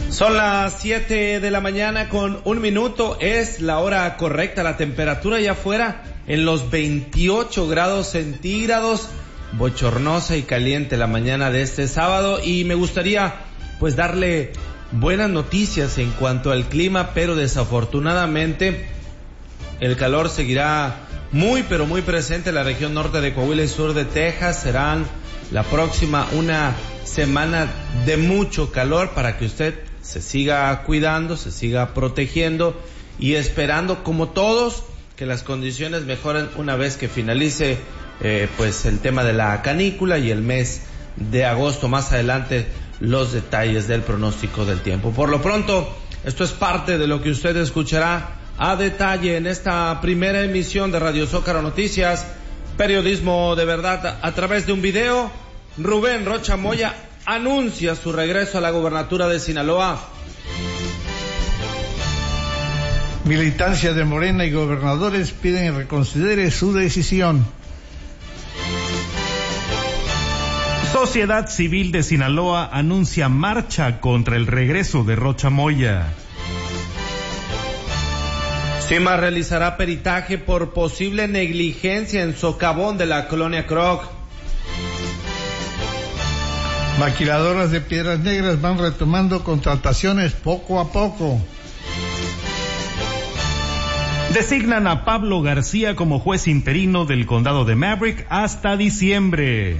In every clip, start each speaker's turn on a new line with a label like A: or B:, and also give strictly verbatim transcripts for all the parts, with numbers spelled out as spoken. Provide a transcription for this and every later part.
A: Son las siete de la mañana con un minuto, es la hora correcta, la temperatura allá afuera en los veintiocho grados centígrados, bochornosa y caliente la mañana de este sábado, y me gustaría pues darle buenas noticias en cuanto al clima, pero desafortunadamente el calor seguirá muy pero muy presente en la región norte de Coahuila y sur de Texas. Serán la próxima una semana de mucho calor para que usted se siga cuidando, se siga protegiendo y esperando, como todos, que las condiciones mejoren una vez que finalice eh, pues el tema de la canícula y el mes de agosto. Más adelante los detalles del pronóstico del tiempo. Por lo pronto, esto es parte de lo que usted escuchará a detalle en esta primera emisión de Radio Zócalo Noticias, periodismo de verdad a través de un video. Rubén Rocha Moya anuncia su regreso a la gobernatura de Sinaloa.
B: Militancia de Morena y gobernadores piden que reconsidere su decisión.
C: Sociedad Civil de Sinaloa anuncia marcha contra el regreso de Rocha Moya.
A: CIMA realizará peritaje por posible negligencia en socavón de la colonia Croc.
B: Maquiladoras de Piedras Negras van retomando contrataciones poco a poco.
C: Designan a Pablo García como juez interino del condado de Maverick hasta diciembre.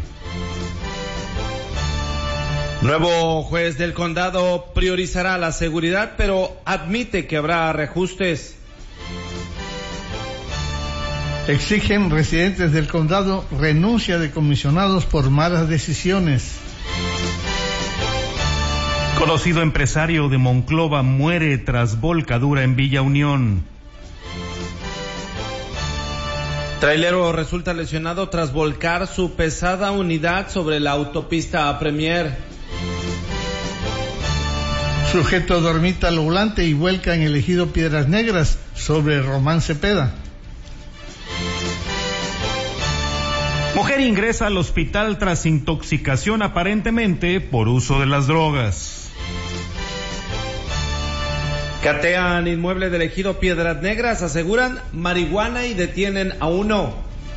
A: Nuevo juez del condado priorizará la seguridad, pero admite que habrá reajustes.
B: Exigen residentes del condado renuncia de comisionados por malas decisiones.
C: Conocido empresario de Monclova muere tras volcadura en Villa Unión.
A: Trailero resulta lesionado tras volcar su pesada unidad sobre la autopista Premier.
B: Sujeto dormita al volante y vuelca en el ejido Piedras Negras sobre Román Cepeda.
C: Mujer ingresa al hospital tras intoxicación aparentemente por uso de las drogas.
A: Catean inmueble del ejido Piedras Negras, aseguran marihuana y detienen a uno.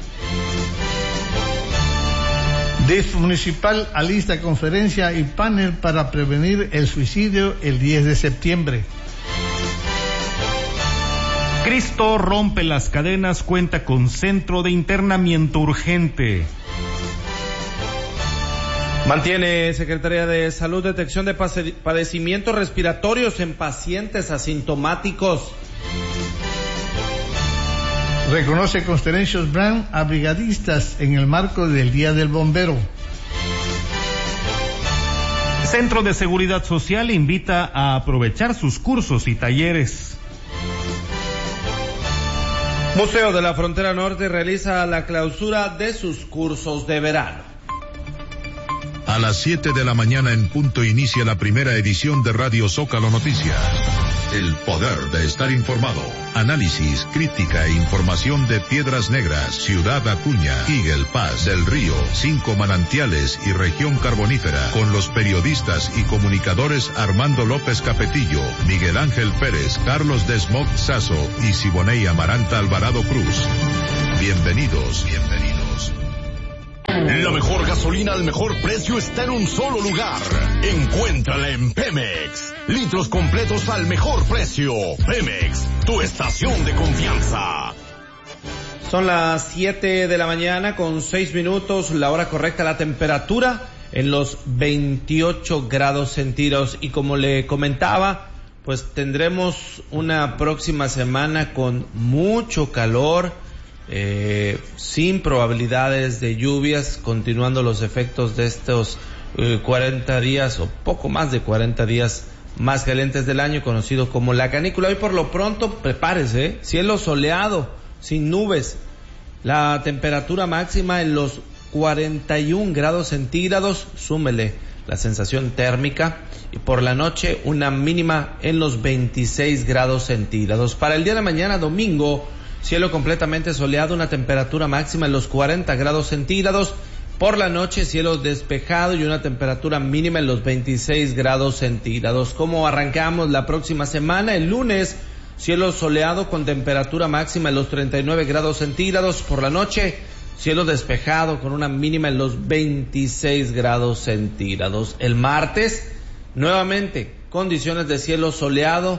B: D I F municipal alista conferencia y panel para prevenir el suicidio el diez de septiembre.
C: Cristo rompe las cadenas, cuenta con centro de internamiento urgente.
A: Mantiene Secretaría de Salud detección de padecimientos respiratorios en pacientes asintomáticos.
B: Reconoce Constellations Brand a brigadistas en el marco del Día del Bombero.
C: Centro de Seguridad Social invita a aprovechar sus cursos y talleres.
A: Museo de la Frontera Norte realiza la clausura de sus cursos de verano.
D: A las siete de la mañana en punto inicia la primera edición de Radio Zócalo Noticias. El poder de estar informado. Análisis, crítica e información de Piedras Negras, Ciudad Acuña, Eagle Pass, Del Río, Cinco Manantiales y Región Carbonífera, con los periodistas y comunicadores Armando López Capetillo, Miguel Ángel Pérez, Carlos Desmoc Sazo y Siboney Amaranta Alvarado Cruz. Bienvenidos, bienvenidos.
E: La mejor gasolina al mejor precio está en un solo lugar. Encuéntrala en Pemex. Litros completos al mejor precio. Pemex, tu estación de confianza.
A: Son las siete de la mañana con seis minutos, la hora correcta, la temperatura en los veintiocho grados centígrados. Y como le comentaba, pues tendremos una próxima semana con mucho calor. Eh, sin probabilidades de lluvias, continuando los efectos de estos eh, cuarenta días o poco más de cuarenta días más calientes del año, conocido como la canícula. Hoy por lo pronto prepárese, ¿eh? Cielo soleado, sin nubes, la temperatura máxima en los cuarenta y un grados centígrados, súmele la sensación térmica, y por la noche una mínima en los veintiséis grados centígrados. Para el día de mañana, domingo, cielo completamente soleado, una temperatura máxima en los cuarenta grados centígrados. Por la noche, cielo despejado y una temperatura mínima en los veintiséis grados centígrados. ¿Cómo arrancamos la próxima semana? El lunes, cielo soleado con temperatura máxima en los treinta y nueve grados centígrados. Por la noche, cielo despejado con una mínima en los veintiséis grados centígrados. El martes, nuevamente, condiciones de cielo soleado,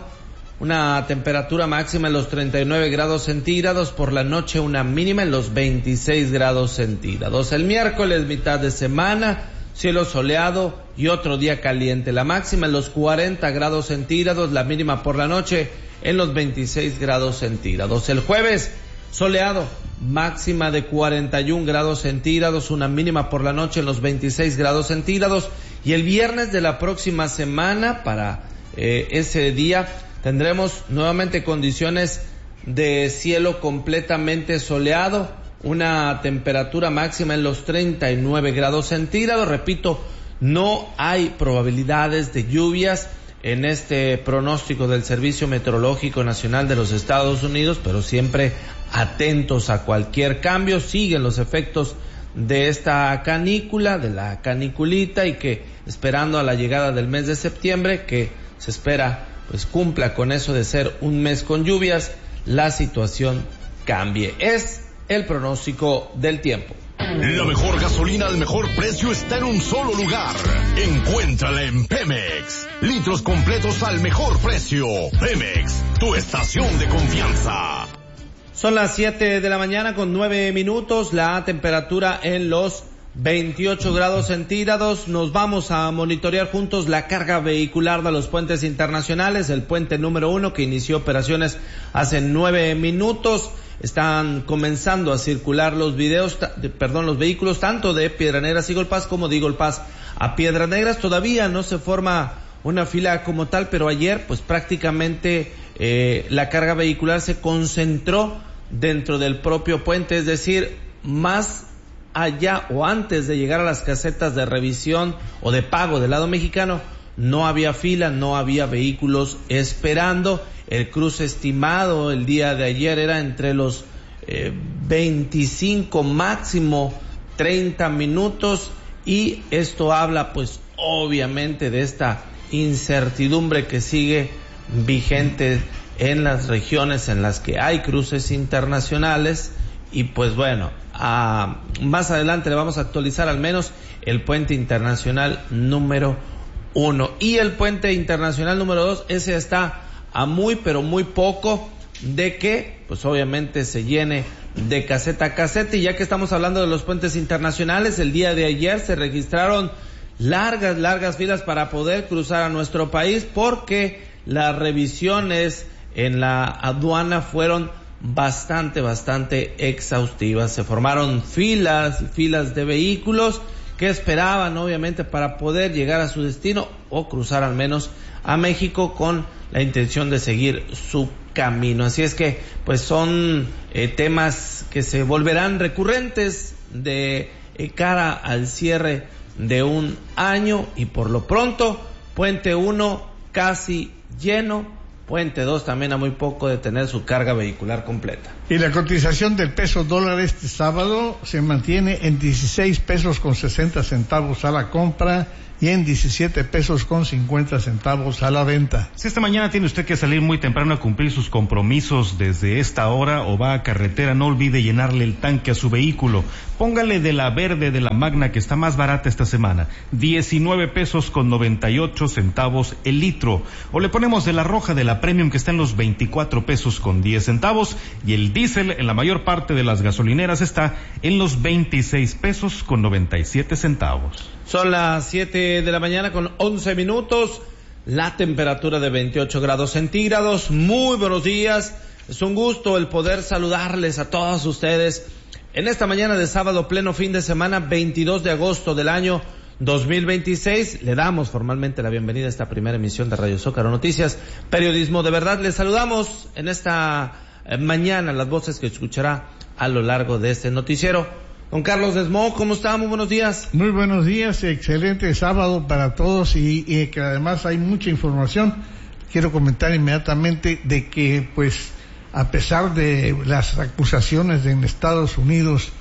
A: una temperatura máxima en los treinta y nueve grados centígrados, por la noche una mínima en los veintiséis grados centígrados. El miércoles, mitad de semana, cielo soleado y otro día caliente, la máxima en los cuarenta grados centígrados, la mínima por la noche en los veintiséis grados centígrados. El jueves, soleado, máxima de cuarenta y un grados centígrados, una mínima por la noche en los veintiséis grados centígrados. Y el viernes de la próxima semana, para eh, ese día, tendremos nuevamente condiciones de cielo completamente soleado, una temperatura máxima en los treinta y nueve grados centígrados. Repito, no hay probabilidades de lluvias en este pronóstico del Servicio Meteorológico Nacional de los Estados Unidos, pero siempre atentos a cualquier cambio. Siguen los efectos de esta canícula, de la caniculita, y que esperando a la llegada del mes de septiembre, que se espera pues cumpla con eso de ser un mes con lluvias, la situación cambie. Es el pronóstico del tiempo.
E: La mejor gasolina al mejor precio está en un solo lugar. Encuéntrala en Pemex. Litros completos al mejor precio. Pemex, tu estación de confianza.
A: Son las siete de la mañana con nueve minutos, la temperatura en los veintiocho grados centígrados. Nos vamos a monitorear juntos la carga vehicular de los puentes internacionales. El puente número uno, que inició operaciones hace nueve minutos. Están comenzando a circular los videos, perdón, los vehículos tanto de Piedras Negras a Eagle Pass como de Eagle Pass a Piedras Negras. Todavía no se forma una fila como tal, pero ayer pues prácticamente eh, la carga vehicular se concentró dentro del propio puente, es decir, más allá o antes de llegar a las casetas de revisión o de pago del lado mexicano, no había fila, no había vehículos esperando. El cruce estimado el día de ayer era entre los eh, veinticinco, máximo treinta minutos, y esto habla pues obviamente de esta incertidumbre que sigue vigente en las regiones en las que hay cruces internacionales. Y pues bueno, a, más adelante le vamos a actualizar al menos el puente internacional número uno. Y el puente internacional número dos, ese está a muy pero muy poco de que pues obviamente se llene de caseta a caseta. Y ya que estamos hablando de los puentes internacionales, el día de ayer se registraron largas, largas filas para poder cruzar a nuestro país, porque las revisiones en la aduana fueron bastante, bastante exhaustivas. Se formaron filas y filas de vehículos que esperaban obviamente para poder llegar a su destino o cruzar al menos a México con la intención de seguir su camino. Así es que pues son eh, temas que se volverán recurrentes de eh, cara al cierre de un año. Y por lo pronto, puente uno casi lleno, puente dos también a muy poco de tener su carga vehicular completa.
B: Y la cotización del peso dólar este sábado se mantiene en dieciséis pesos con sesenta centavos a la compra y en diecisiete pesos con cincuenta centavos a la venta.
C: Si esta mañana tiene usted que salir muy temprano a cumplir sus compromisos desde esta hora o va a carretera, no olvide llenarle el tanque a su vehículo. Póngale de la verde de la Magna, que está más barata esta semana, diecinueve pesos con noventa y ocho centavos el litro. O le ponemos de la roja de la Premium, que está en los veinticuatro pesos con diez centavos. Y el diésel en la mayor parte de las gasolineras está en los veintiséis pesos con noventa y siete centavos.
A: Son las siete de la mañana con once minutos, la temperatura de veintiocho grados centígrados. Muy buenos días, es un gusto el poder saludarles a todos ustedes en esta mañana de sábado, pleno fin de semana, veintidós de agosto del año dos mil veintiséis. Le damos formalmente la bienvenida a esta primera emisión de Radio Zócalo Noticias, periodismo de verdad. Les saludamos en esta mañana las voces que escuchará a lo largo de este noticiero. Don Carlos Desmo, ¿cómo está? Muy buenos días.
B: Muy buenos días, excelente sábado para todos, y, y que además hay mucha información. Quiero comentar inmediatamente de que, pues, a pesar de las acusaciones de en Estados Unidos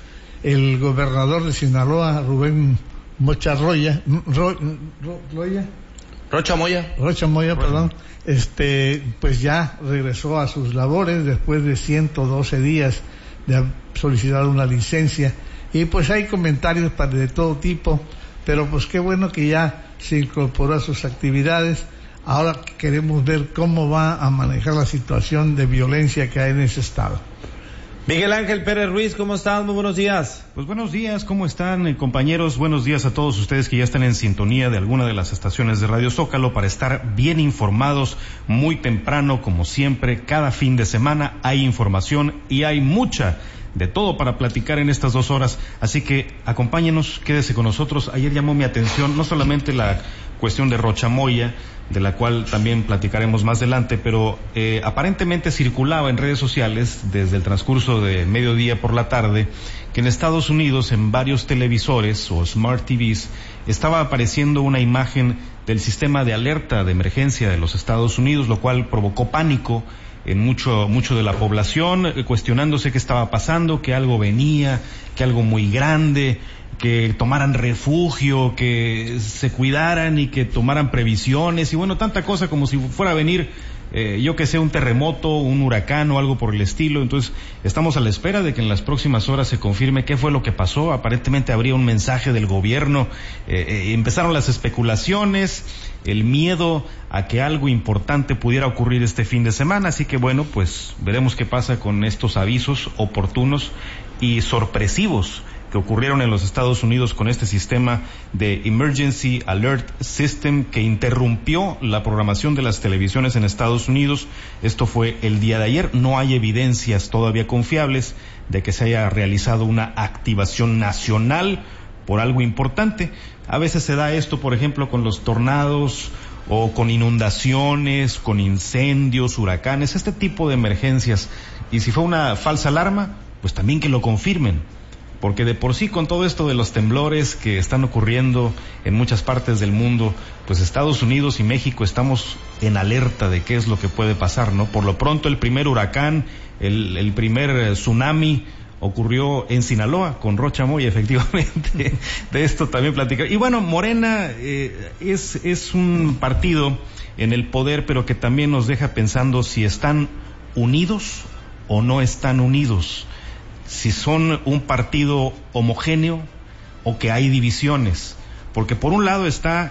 B: el gobernador de Sinaloa, Rubén Mocha Roya, Ro, Ro, Roya,
A: Rocha Moya,
B: Rocha Moya, perdón, este, pues ya regresó a sus labores después de ciento doce días de haber solicitado una licencia, y pues hay comentarios para de todo tipo, pero pues qué bueno que ya se incorporó a sus actividades. Ahora queremos ver cómo va a manejar la situación de violencia que hay en ese estado.
A: Miguel Ángel Pérez Ruiz, ¿cómo estás? Muy buenos días.
C: Pues buenos días, ¿cómo están, eh, compañeros? Buenos días a todos ustedes que ya están en sintonía de alguna de las estaciones de Radio Zócalo para estar bien informados muy temprano, como siempre. Cada fin de semana hay información y hay mucha de todo para platicar en estas dos horas, así que acompáñenos, quédese con nosotros. Ayer llamó mi atención no solamente la cuestión de Rocha Moya, de la cual también platicaremos más adelante, pero eh, aparentemente circulaba en redes sociales desde el transcurso de mediodía por la tarde que en Estados Unidos, en varios televisores o Smart T Vs, estaba apareciendo una imagen del sistema de alerta de emergencia de los Estados Unidos, lo cual provocó pánico en mucho mucho de la población, eh, cuestionándose qué estaba pasando, que algo venía, que algo muy grande, que tomaran refugio, que se cuidaran y que tomaran previsiones y bueno, tanta cosa como si fuera a venir, eh, yo que sé, un terremoto, un huracán o algo por el estilo. Entonces estamos a la espera de que en las próximas horas se confirme qué fue lo que pasó. Aparentemente habría un mensaje del gobierno, eh, eh, empezaron las especulaciones, el miedo a que algo importante pudiera ocurrir este fin de semana, así que bueno, pues veremos qué pasa con estos avisos oportunos y sorpresivos que ocurrieron en los Estados Unidos con este sistema de Emergency Alert System que interrumpió la programación de las televisiones en Estados Unidos. Esto fue el día de ayer. No hay evidencias todavía confiables de que se haya realizado una activación nacional por algo importante. A veces se da esto, por ejemplo, con los tornados o con inundaciones, con incendios, huracanes, este tipo de emergencias. Y si fue una falsa alarma, pues también que lo confirmen. Porque de por sí con todo esto de los temblores que están ocurriendo en muchas partes del mundo, pues Estados Unidos y México estamos en alerta de qué es lo que puede pasar, ¿no? Por lo pronto el primer huracán, el, el primer tsunami ocurrió en Sinaloa con Rocha Moya, efectivamente. De esto también platicar. Y bueno, Morena eh, es, es un partido en el poder, pero que también nos deja pensando si están unidos o no están unidos. Si son un partido homogéneo o que hay divisiones, porque por un lado está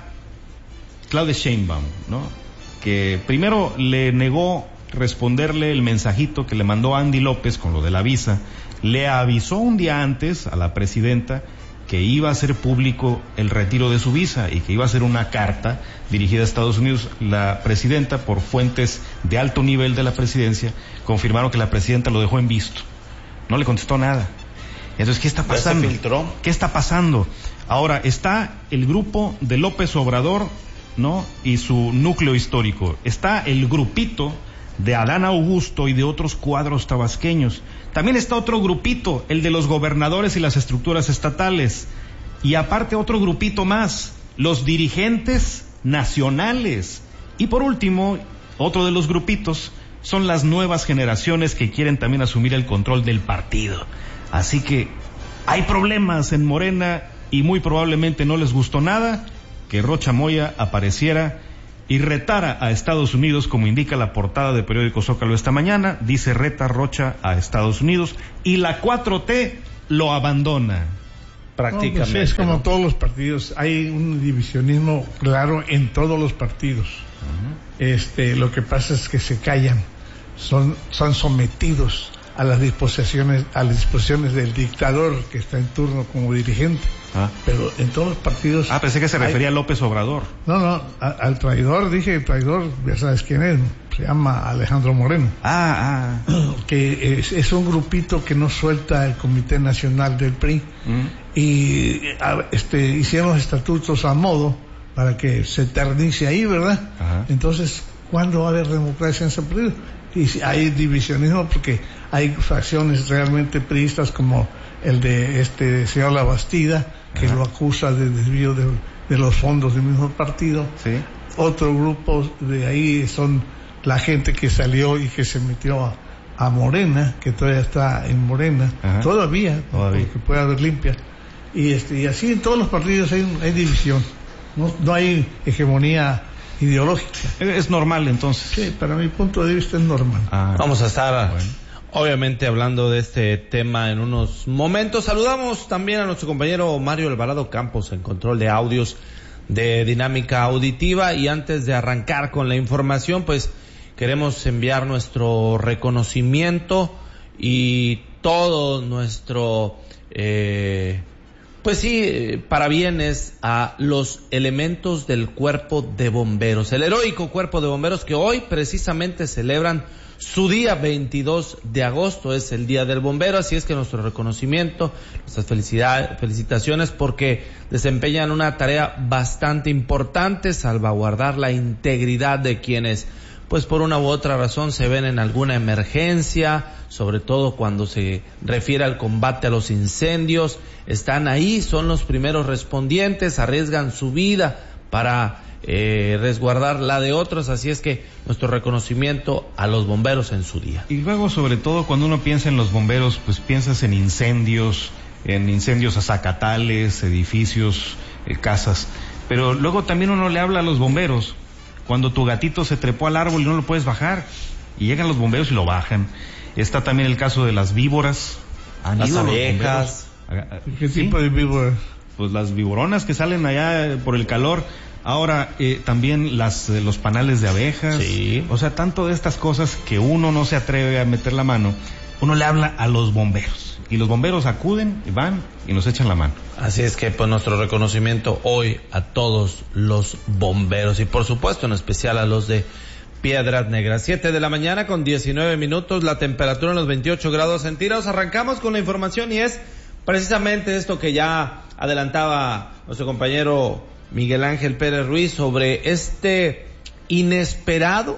C: Claudia Sheinbaum, ¿no? Que primero le negó responderle el mensajito que le mandó Andy López con lo de la visa, le avisó un día antes a la presidenta que iba a hacer público el retiro de su visa y que iba a ser una carta dirigida a Estados Unidos. La presidenta, por fuentes de alto nivel de la presidencia, confirmaron que la presidenta lo dejó en visto. No le contestó nada. Entonces, ¿qué está pasando?
A: ¿Ya se filtró?
C: ¿Qué está pasando? Ahora, está el grupo de López Obrador, ¿no? Y su núcleo histórico. Está el grupito de Adán Augusto y de otros cuadros tabasqueños. También está otro grupito, el de los gobernadores y las estructuras estatales. Y aparte otro grupito más, los dirigentes nacionales. Y por último, otro de los grupitos son las nuevas generaciones que quieren también asumir el control del partido. Así que hay problemas en Morena y muy probablemente no les gustó nada que Rocha Moya apareciera y retara a Estados Unidos, como indica la portada de Periódico Zócalo esta mañana. Dice: reta Rocha a Estados Unidos, y la cuatro T lo abandona.
B: Prácticamente. No, pues es como, ¿no?, todos los partidos, hay un divisionismo claro en todos los partidos. Uh-huh. Este, lo que pasa es que se callan, son, son sometidos a las disposiciones, a las disposiciones del dictador que está en turno como dirigente. Ah. Pero en todos los partidos.
C: Ah, pensé que se refería hay... a López Obrador.
B: No, no, a, al traidor, dije el traidor, ya sabes quién es, se llama Alejandro Moreno.
C: Ah, ah.
B: Que es, es un grupito que no suelta el Comité Nacional del P R I. Mm. Y a, este, hicieron los estatutos a modo para que se eternice ahí, ¿verdad? Ajá. Entonces, ¿cuándo va a haber democracia en ese partido? Y hay divisionismo porque hay facciones realmente priistas como el de este señor Labastida, que Ajá. lo acusa de desvío de, de los fondos del mismo partido.
C: Sí.
B: Otro grupo de ahí son la gente que salió y que se metió a, a Morena, que todavía está en Morena, Ajá. todavía, todavía. porque puede haber limpia, y este y así en todos los partidos hay, hay división, no, no hay hegemonía ideológica.
C: Es normal entonces.
B: Sí, para mi punto de vista es normal.
A: Ah, Vamos a estar bueno. obviamente hablando de este tema en unos momentos. Saludamos también a nuestro compañero Mario Alvarado Campos en control de audios de Dinámica Auditiva, y antes de arrancar con la información, pues queremos enviar nuestro reconocimiento y todo nuestro, eh, pues sí, parabienes a los elementos del Cuerpo de Bomberos, el heroico Cuerpo de Bomberos que hoy precisamente celebran su día veintidós de agosto, es el Día del Bombero, así es que nuestro reconocimiento, nuestras felicidades, felicitaciones porque desempeñan una tarea bastante importante, salvaguardar la integridad de quienes pues por una u otra razón se ven en alguna emergencia, sobre todo cuando se refiere al combate a los incendios, están ahí, son los primeros respondientes, arriesgan su vida para eh, resguardar la de otros, así es que nuestro reconocimiento a los bomberos en su día.
C: Y luego, sobre todo, cuando uno piensa en los bomberos, pues piensas en incendios, en incendios zacatales, edificios, eh, casas, pero luego también uno le habla a los bomberos cuando tu gatito se trepó al árbol y no lo puedes bajar, y llegan los bomberos y lo bajan. Está también el caso de las víboras,
A: las abejas.
B: ¿Qué ¿Sí? tipo de víboras?
C: Pues las víboronas que salen allá por el calor. Ahora eh, también las eh, los panales de abejas.
A: Sí.
C: O sea, tanto de estas cosas que uno no se atreve a meter la mano, uno le habla a los bomberos. Y los bomberos acuden y van y nos echan la mano.
A: Así es que pues nuestro reconocimiento hoy a todos los bomberos y por supuesto en especial a los de Piedras Negras. Siete de la mañana con diecinueve minutos, la temperatura en los veintiocho grados centígrados. Arrancamos con la información y es precisamente esto que ya adelantaba nuestro compañero Miguel Ángel Pérez Ruiz sobre este inesperado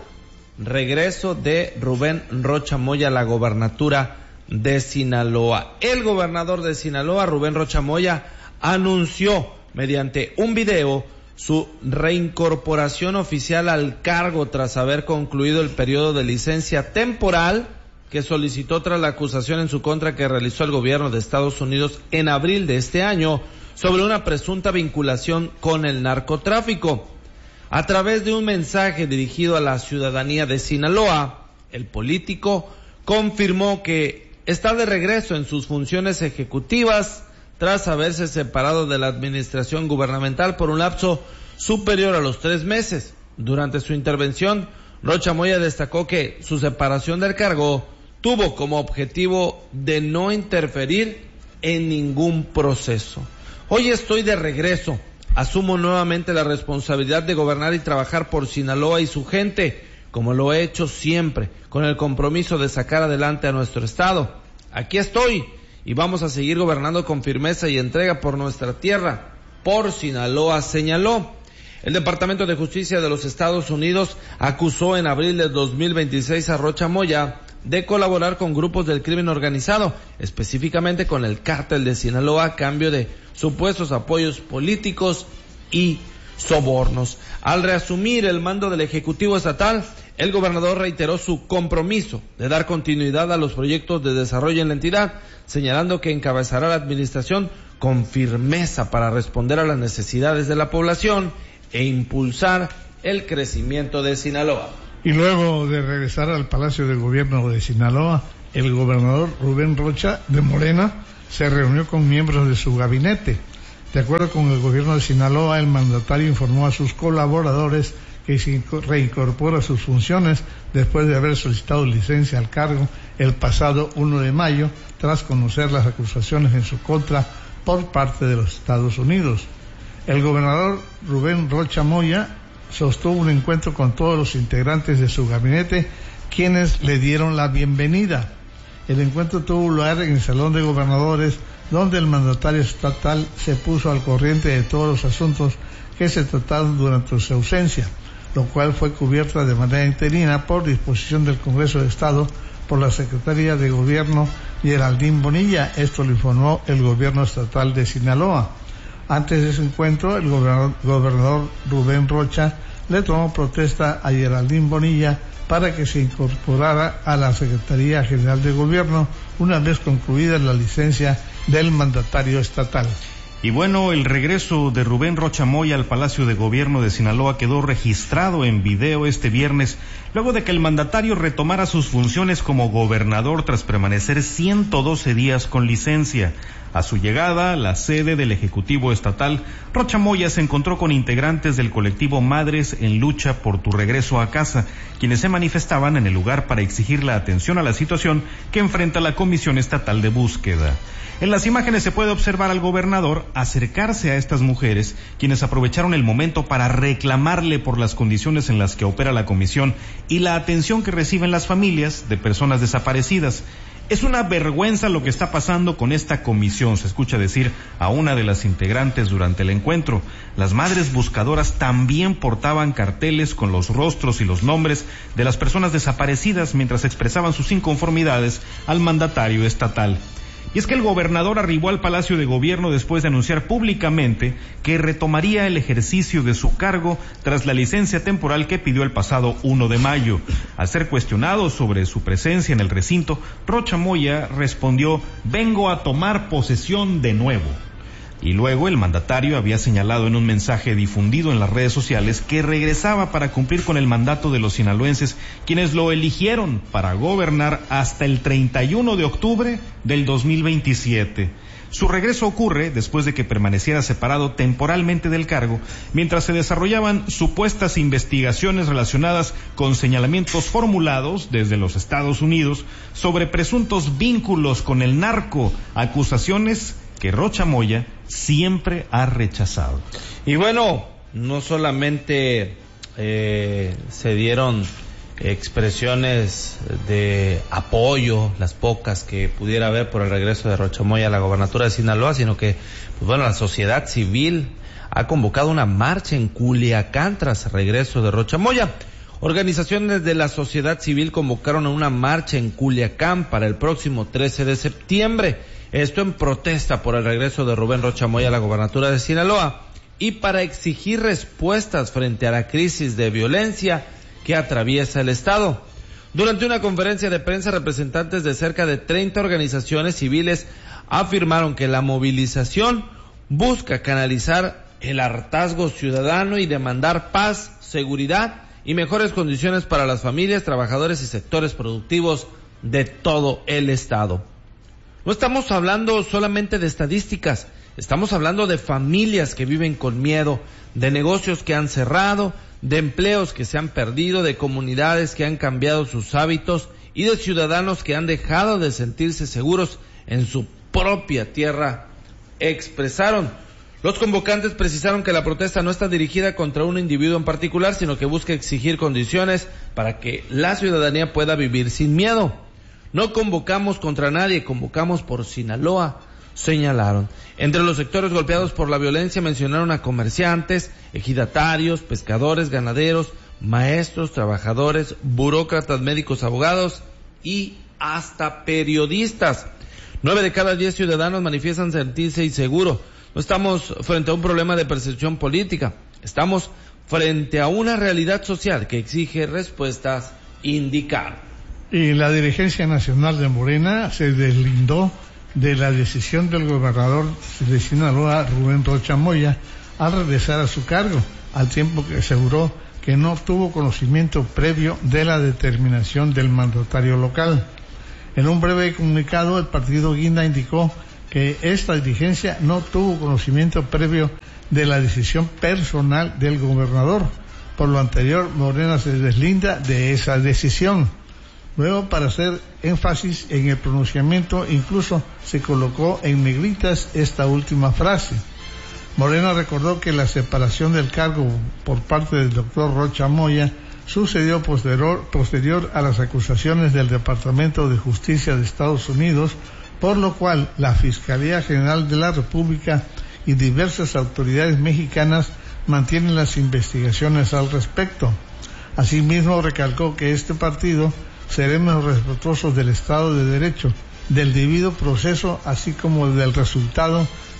A: regreso de Rubén Rocha Moya a la gobernatura de Sinaloa. El gobernador de Sinaloa, Rubén Rocha Moya, anunció mediante un video su reincorporación oficial al cargo tras haber concluido el periodo de licencia temporal que solicitó tras la acusación en su contra que realizó el gobierno de Estados Unidos en abril de este año sobre una presunta vinculación con el narcotráfico. A través de un mensaje dirigido a la ciudadanía de Sinaloa, el político confirmó que está de regreso en sus funciones ejecutivas tras haberse separado de la administración gubernamental por un lapso superior a los tres meses. Durante su intervención, Rocha Moya destacó que su separación del cargo tuvo como objetivo de no interferir en ningún proceso. Hoy estoy de regreso, asumo nuevamente la responsabilidad de gobernar y trabajar por Sinaloa y su gente, como lo he hecho siempre, con el compromiso de sacar adelante a nuestro estado. Aquí estoy y vamos a seguir gobernando con firmeza y entrega por nuestra tierra, por Sinaloa, señaló. El Departamento de Justicia de los Estados Unidos acusó en abril de dos mil veintiséis a Rocha Moya de colaborar con grupos del crimen organizado, específicamente con el cártel de Sinaloa, a cambio de supuestos apoyos políticos y sobornos. Al reasumir el mando del Ejecutivo Estatal, el gobernador reiteró su compromiso de dar continuidad a los proyectos de desarrollo en la entidad, señalando que encabezará la administración con firmeza para responder a las necesidades de la población e impulsar el crecimiento de Sinaloa.
B: Y luego de regresar al Palacio de Gobierno de Sinaloa, el gobernador Rubén Rocha de Morena se reunió con miembros de su gabinete. De acuerdo con el gobierno de Sinaloa, el mandatario informó a sus colaboradores que se reincorpora a sus funciones después de haber solicitado licencia al cargo el pasado primero de mayo, tras conocer las acusaciones en su contra por parte de los Estados Unidos. El gobernador Rubén Rocha Moya sostuvo un encuentro con todos los integrantes de su gabinete, quienes le dieron la bienvenida. El encuentro tuvo lugar en el Salón de Gobernadores, donde el mandatario estatal se puso al corriente de todos los asuntos que se trataron durante su ausencia, lo cual fue cubierta de manera interina por disposición del Congreso de Estado por la Secretaría de Gobierno Geraldine Bonilla. Esto lo informó el gobierno estatal de Sinaloa. Antes de ese encuentro, el gobernador, gobernador Rubén Rocha le tomó protesta a Geraldine Bonilla para que se incorporara a la Secretaría General de Gobierno una vez concluida la licencia del mandatario estatal.
C: Y bueno, el regreso de Rubén Rocha Moya al Palacio de Gobierno de Sinaloa quedó registrado en video este viernes, luego de que el mandatario retomara sus funciones como gobernador tras permanecer ciento doce días con licencia. A su llegada a la sede del Ejecutivo Estatal, Rocha Moya se encontró con integrantes del colectivo Madres en Lucha por tu Regreso a Casa, quienes se manifestaban en el lugar para exigir la atención a la situación que enfrenta la Comisión Estatal de Búsqueda. En las imágenes se puede observar al gobernador acercarse a estas mujeres, quienes aprovecharon el momento para reclamarle por las condiciones en las que opera la comisión y la atención que reciben las familias de personas desaparecidas. Es una vergüenza lo que está pasando con esta comisión, se escucha decir a una de las integrantes durante el encuentro. Las madres buscadoras también portaban carteles con los rostros y los nombres de las personas desaparecidas mientras expresaban sus inconformidades al mandatario estatal. Y es que el gobernador arribó al Palacio de Gobierno después de anunciar públicamente que retomaría el ejercicio de su cargo tras la licencia temporal que pidió el pasado primero de mayo. Al ser cuestionado sobre su presencia en el recinto, Rocha Moya respondió: vengo a tomar posesión de nuevo. Y luego el mandatario había señalado en un mensaje difundido en las redes sociales que regresaba para cumplir con el mandato de los sinaloenses, quienes lo eligieron para gobernar hasta el treinta y uno de octubre del dos mil veintisiete. Su regreso ocurre después de que permaneciera separado temporalmente del cargo, mientras se desarrollaban supuestas investigaciones relacionadas con señalamientos formulados desde los Estados Unidos sobre presuntos vínculos con el narco, acusaciones que Rocha Moya siempre ha rechazado.
A: Y bueno, no solamente eh, se dieron expresiones de apoyo, las pocas que pudiera haber por el regreso de Rocha Moya a la gobernatura de Sinaloa, sino que, pues bueno, la sociedad civil ha convocado una marcha en Culiacán tras el regreso de Rocha Moya. Organizaciones de la sociedad civil convocaron a una marcha en Culiacán para el próximo trece de septiembre. Esto en protesta por el regreso de Rubén Rocha Moya a la gobernatura de Sinaloa y para exigir respuestas frente a la crisis de violencia que atraviesa el estado. Durante una conferencia de prensa, representantes de cerca de treinta organizaciones civiles afirmaron que la movilización busca canalizar el hartazgo ciudadano y demandar paz, seguridad y mejores condiciones para las familias, trabajadores y sectores productivos de todo el estado. No estamos hablando solamente de estadísticas, estamos hablando de familias que viven con miedo, de negocios que han cerrado, de empleos que se han perdido, de comunidades que han cambiado sus hábitos y de ciudadanos que han dejado de sentirse seguros en su propia tierra, expresaron. Los convocantes precisaron que la protesta no está dirigida contra un individuo en particular, sino que busca exigir condiciones para que la ciudadanía pueda vivir sin miedo. No convocamos contra nadie, convocamos por Sinaloa, señalaron. Entre los sectores golpeados por la violencia mencionaron a comerciantes, ejidatarios, pescadores, ganaderos, maestros, trabajadores, burócratas, médicos, abogados y hasta periodistas. Nueve de cada diez ciudadanos manifiestan sentirse inseguros. No estamos frente a un problema de percepción política, estamos frente a una realidad social que exige respuestas indicadas.
B: Y la dirigencia nacional de Morena se deslindó de la decisión del gobernador de Sinaloa, Rubén Rocha Moya, al regresar a su cargo, al tiempo que aseguró que no tuvo conocimiento previo de la determinación del mandatario local. En un breve comunicado, el partido Guinda indicó que esta dirigencia no tuvo conocimiento previo de la decisión personal del gobernador. Por lo anterior, Morena se deslinda de esa decisión. Luego, para hacer énfasis en el pronunciamiento, incluso se colocó en negritas esta última frase. Morena recordó que la separación del cargo por parte del doctor Rocha Moya sucedió posterior, posterior a las acusaciones del Departamento de Justicia de Estados Unidos, por lo cual la Fiscalía General de la República y diversas autoridades mexicanas mantienen las investigaciones al respecto. Asimismo, recalcó que este partido seremos respetuosos del Estado de Derecho, del debido proceso, así como del resultado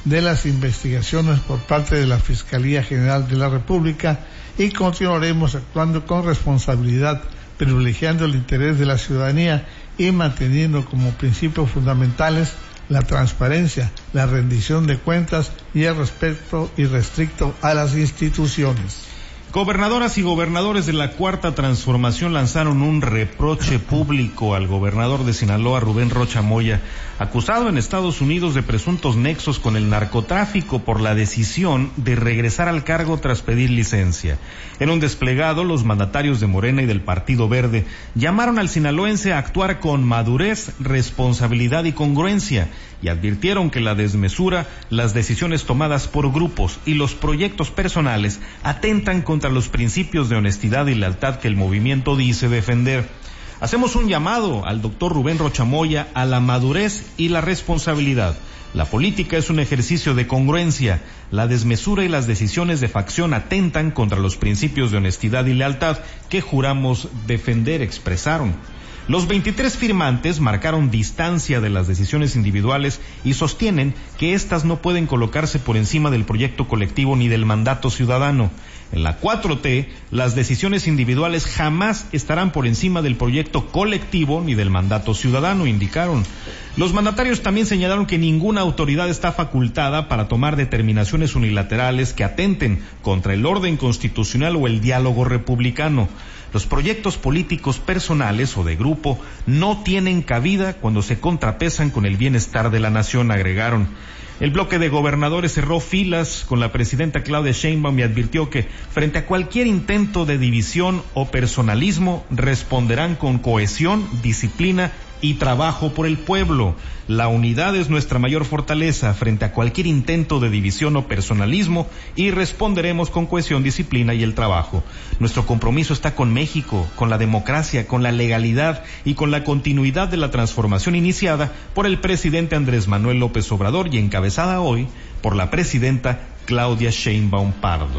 B: de las investigaciones por parte de la Fiscalía General de la República y continuaremos actuando con responsabilidad, privilegiando el interés de la ciudadanía y manteniendo como principios fundamentales la transparencia, la rendición de cuentas y el respeto irrestricto a las instituciones.
C: Gobernadoras y gobernadores de la Cuarta Transformación lanzaron un reproche público al gobernador de Sinaloa, Rubén Rocha Moya, acusado en Estados Unidos de presuntos nexos con el narcotráfico por la decisión de regresar al cargo tras pedir licencia. En un desplegado, los mandatarios de Morena y del Partido Verde llamaron al sinaloense a actuar con madurez, responsabilidad y congruencia, y advirtieron que la desmesura, las decisiones tomadas por grupos y los proyectos personales atentan contra los principios de honestidad y lealtad que el movimiento dice defender. Hacemos un llamado al doctor Rubén Rocha Moya a la madurez y la responsabilidad. La política es un ejercicio de congruencia. La desmesura y las decisiones de facción atentan contra los principios de honestidad y lealtad que juramos defender, expresaron. Los veintitrés firmantes marcaron distancia de las decisiones individuales y sostienen que éstas no pueden colocarse por encima del proyecto colectivo ni del mandato ciudadano. En la cuatro T, las decisiones individuales jamás estarán por encima del proyecto colectivo ni del mandato ciudadano, indicaron. Los mandatarios también señalaron que ninguna autoridad está facultada para tomar determinaciones unilaterales que atenten contra el orden constitucional o el diálogo republicano. Los proyectos políticos personales o de grupo no tienen cabida cuando se contrapesan con el bienestar de la nación, agregaron. El bloque de gobernadores cerró filas con la presidenta Claudia Sheinbaum y advirtió que frente a cualquier intento de división o personalismo responderán con cohesión, disciplina y trabajo por el pueblo. La unidad es nuestra mayor fortaleza frente a cualquier intento de división o personalismo y responderemos con cohesión, disciplina y el trabajo. Nuestro compromiso está con México, con la democracia, con la legalidad y con la continuidad de la transformación iniciada por el presidente Andrés Manuel López Obrador y encabezada hoy por la presidenta Claudia Sheinbaum Pardo.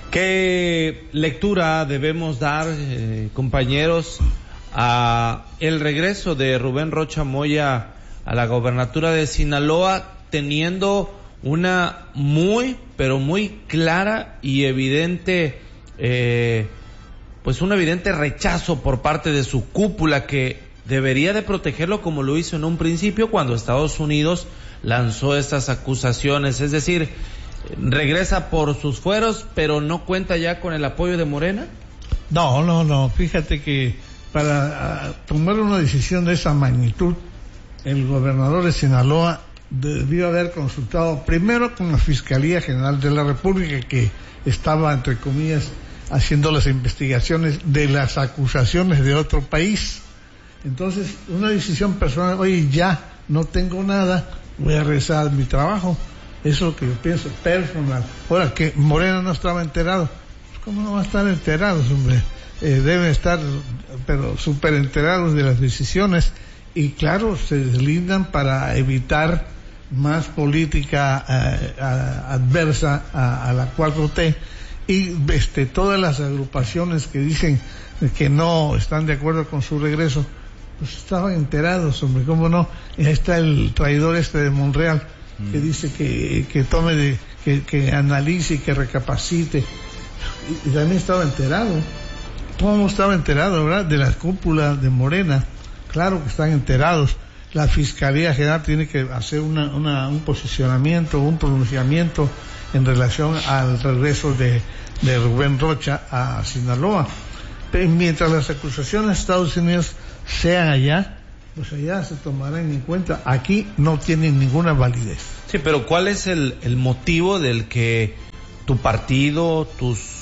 A: ¿Qué lectura debemos dar, eh, compañeros, a el regreso de Rubén Rocha Moya a la gobernatura de Sinaloa, teniendo una muy, pero muy clara y evidente, eh, pues un evidente rechazo por parte de su cúpula, que debería de protegerlo como lo hizo en un principio cuando Estados Unidos lanzó estas acusaciones? Es decir, regresa por sus fueros, pero no cuenta ya con el apoyo de Morena.
B: No, no, no, fíjate que para uh, tomar una decisión de esa magnitud, el gobernador de Sinaloa debió haber consultado primero con la Fiscalía General de la República, que estaba, entre comillas, haciendo las investigaciones de las acusaciones de otro país. Entonces, una decisión personal, oye, ya no tengo nada, voy a regresar a mi trabajo. Eso es lo que yo pienso, personal. Ahora, que Morena no estaba enterado, pues ¿cómo no va a estar enterados, hombre? Eh, deben estar, pero súper enterados de las decisiones, y claro, se deslindan para evitar más política eh, a, adversa a, a la cuatro T, y este, todas las agrupaciones que dicen que no están de acuerdo con su regreso, pues estaban enterados, hombre, ¿cómo no? Y ahí está el traidor este de Monreal, mm. que dice que, que tome de, que, que analice y que recapacite, y, y también estaba enterado. ¿Cómo estaba enterado, verdad? De la cúpula de Morena. Claro que están enterados. La Fiscalía General tiene que hacer una, una, un posicionamiento, un pronunciamiento en relación al regreso de, de Rubén Rocha a Sinaloa. Pero mientras las acusaciones de Estados Unidos sean allá, pues allá se tomarán en cuenta. Aquí no tienen ninguna validez.
A: Sí, pero ¿cuál es el, el motivo del que tu partido, tus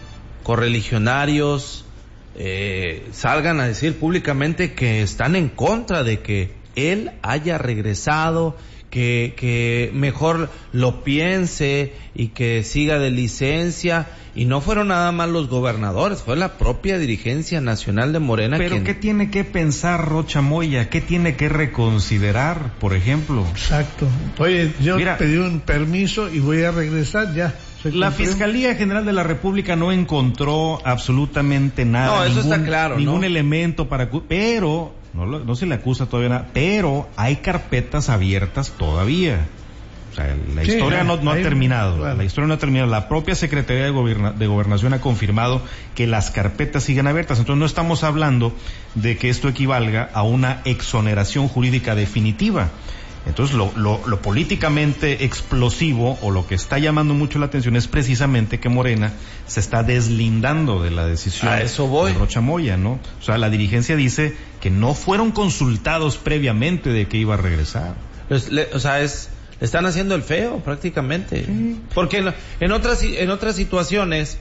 A: correligionarios eh, salgan a decir públicamente que están en contra de que él haya regresado, que, que mejor lo piense y que siga de licencia? Y no fueron nada más los gobernadores, fue la propia dirigencia nacional de Morena.
C: Pero
A: quien...
C: ¿qué tiene que pensar Rocha Moya? ¿Qué tiene que reconsiderar, por ejemplo?
B: Exacto. Oye, yo Mira, pedí un permiso y voy a regresar ya.
C: La Fiscalía General de la República no encontró absolutamente nada.
A: No, eso
C: ningún,
A: está claro,
C: ningún
A: ¿no?
C: elemento para... Pero, no, no se le acusa todavía nada, pero hay carpetas abiertas todavía. O sea, la
B: Sí,
C: historia
B: ahí,
C: no, no
B: ahí,
C: ha terminado.
B: claro.
C: La historia no ha terminado. La propia Secretaría de, Goberna- de Gobernación ha confirmado que las carpetas siguen abiertas. Entonces no estamos hablando de que esto equivalga a una exoneración jurídica definitiva. Entonces lo, lo, lo políticamente explosivo o lo que está llamando mucho la atención es precisamente que Morena se está deslindando de la decisión
A: A eso voy.
C: de Rocha Moya, ¿no? O sea, la dirigencia dice que no fueron consultados previamente de que iba a regresar.
A: Pues, le- o sea, es le están haciendo el feo prácticamente.
C: Sí.
A: Porque en, en otras en otras situaciones,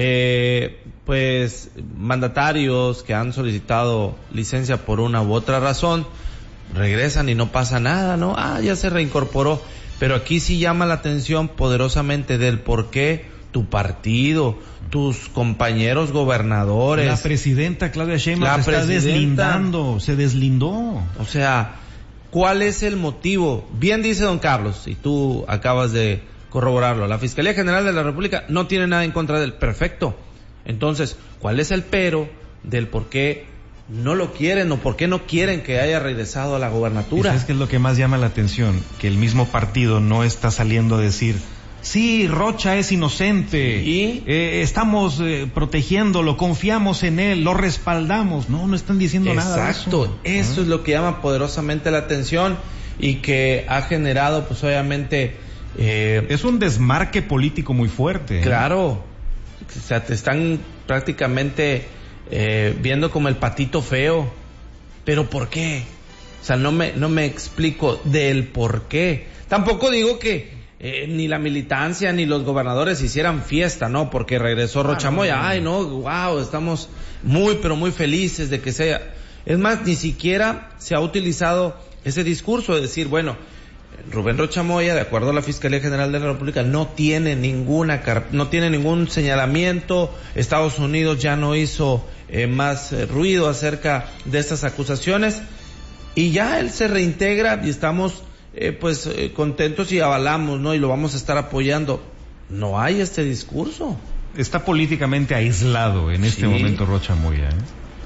A: eh, pues mandatarios que han solicitado licencia por una u otra razón regresan y no pasa nada, ¿no? Ah, ya se reincorporó. Pero aquí sí llama la atención poderosamente del por qué tu partido, tus compañeros gobernadores.
C: La presidenta Claudia Sheinbaum
A: La
C: se está
A: presidenta.
C: deslindando, se deslindó.
A: O sea, ¿cuál es el motivo? Bien dice don Carlos, y tú acabas de corroborarlo, la Fiscalía General de la República no tiene nada en contra del perfecto. Entonces, ¿cuál es el pero del por qué no lo quieren o por qué no quieren que haya regresado a la
C: ¿Y
A: gobernatura?
C: sabes qué es lo que más llama la atención? Que el mismo partido no está saliendo a decir, sí, Rocha es inocente,
A: ¿Y?
C: eh, estamos eh, protegiéndolo, confiamos en él, lo respaldamos. No, no están diciendo nada de eso.
A: Exacto, eso es lo que llama poderosamente la atención y que ha generado, pues obviamente, eh,
C: Es un desmarque político muy fuerte. ¿eh?
A: claro, o sea, te están prácticamente eh, viendo como el patito feo. ¿Pero por qué? O sea, no me, no me explico del por qué. Tampoco digo que eh, ni la militancia ni los gobernadores hicieran fiesta, ¿no? Porque regresó Rocha Moya. Ay, no, wow, estamos muy, pero muy felices de que sea. Es más, ni siquiera se ha utilizado ese discurso de decir, bueno, Rubén Rocha Moya, de acuerdo a la Fiscalía General de la República, no tiene ninguna car- no tiene ningún señalamiento. Estados Unidos ya no hizo eh, más eh, ruido acerca de estas acusaciones y ya él se reintegra y estamos eh, pues eh, contentos y avalamos, ¿no? Y lo vamos a estar apoyando. No hay este discurso.
C: Está políticamente aislado en este
A: Sí.
C: momento Rocha Moya. ¿eh?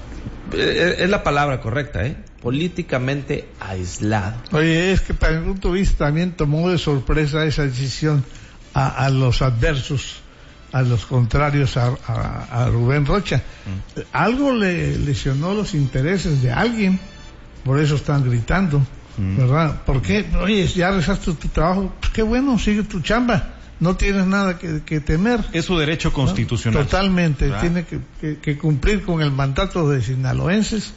A: Eh, Es la palabra correcta, ¿eh? Políticamente aislado.
B: Oye, es que para mi punto de vista también tomó de sorpresa esa decisión a, a los adversos, a los contrarios a, a, a Rubén Rocha. Mm. Algo le lesionó los intereses de alguien, por eso están gritando, mm. ¿verdad? ¿Por qué? Oye, ya rezaste tu trabajo, pues qué bueno, sigue tu chamba. No tienes nada que, que temer.
C: Es su derecho constitucional.
B: ¿No? Totalmente.
C: ¿verdad?
B: Tiene que, que, que cumplir con el mandato de sinaloenses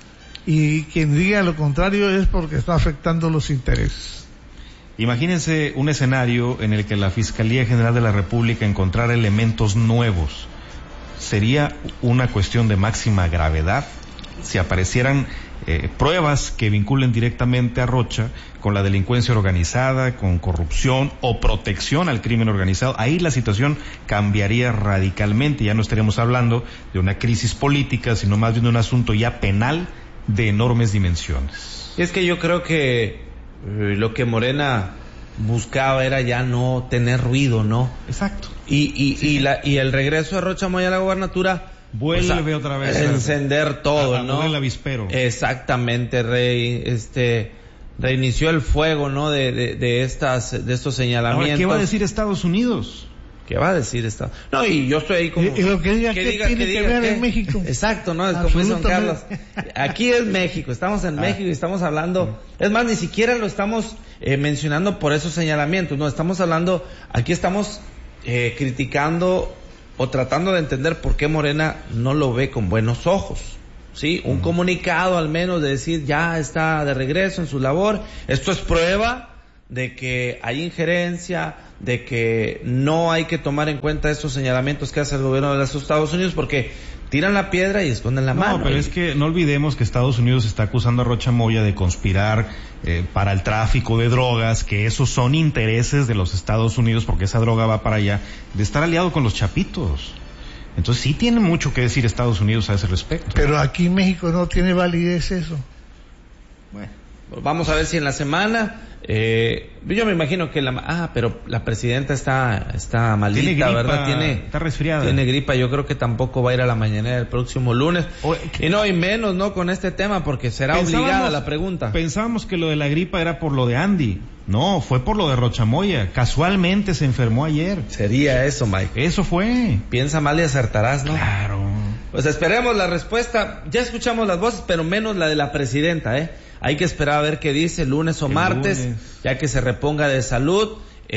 B: y quien diga lo contrario es porque está afectando los intereses.
C: Imagínense un escenario en el que la Fiscalía General de la República encontrara elementos nuevos. Sería una cuestión de máxima gravedad si aparecieran eh, pruebas que vinculen directamente a Rocha con la delincuencia organizada, con corrupción o protección al crimen organizado. Ahí la situación cambiaría radicalmente. Ya no estaríamos hablando de una crisis política, sino más bien de un asunto ya penal de enormes dimensiones.
A: Es que yo creo que eh, lo que Morena buscaba era ya no tener ruido, ¿no?
C: Exacto.
A: Y y
C: Sí.
A: y la y el regreso de Rocha Moya a la gobernatura
C: Vuelve
A: pues, a,
C: otra vez
A: a encender todo,
C: a, a
A: ¿no?
C: el avispero.
A: Exactamente, Rey, este reinició el fuego, ¿no? De de, de estas de estos señalamientos.
C: Ahora, ¿qué va a decir Estados Unidos?
A: ¿Qué va a decir esta? No, y yo estoy ahí como...
B: Y, y lo que diga, ¿qué tiene que, que ver
A: ¿qué?
B: en México?
A: Exacto, ¿no? Es como dice don Carlos. Aquí es México, estamos en
C: Ah.
A: México y estamos hablando... Es más, ni siquiera lo estamos eh, mencionando por esos señalamientos, no, estamos hablando... Aquí estamos eh, criticando o tratando de entender por qué Morena no lo ve con buenos ojos. ¿Sí? Un uh-huh. comunicado al menos de decir, ya está de regreso en su labor. Esto es prueba de que hay injerencia, de que no hay que tomar en cuenta estos señalamientos que hace el gobierno de los Estados Unidos porque tiran la piedra y esconden la
C: no,
A: mano.
C: No, pero
A: y...
C: es que no olvidemos que Estados Unidos está acusando a Rocha Moya de conspirar eh, para el tráfico de drogas, que esos son intereses de los Estados Unidos porque esa droga va para allá, de estar aliado con los chapitos. Entonces sí tiene mucho que decir Estados Unidos a ese respecto.
B: Pero aquí en México no tiene validez eso.
C: Bueno.
A: vamos a ver si en la semana, eh, yo me imagino que la, ah, pero la presidenta está, está malita,
C: tiene gripa,
A: ¿verdad? Tiene,
C: está resfriada.
A: Tiene gripa, yo creo que tampoco va a ir a la mañanera el próximo lunes. O, y no, y menos, ¿no? Con este tema, porque será obligada la pregunta.
C: Pensábamos que lo de la gripa era por lo de Andy. No, fue por lo de Rochamoya. Casualmente se enfermó ayer.
A: Sería eso, Mike.
C: Eso fue.
A: Piensa mal y acertarás, ¿no?
C: Claro.
A: Pues esperemos la respuesta. Ya escuchamos las voces, pero menos la de la presidenta, ¿eh? Hay que esperar a ver qué dice lunes o el martes, lunes. Ya que se reponga de salud,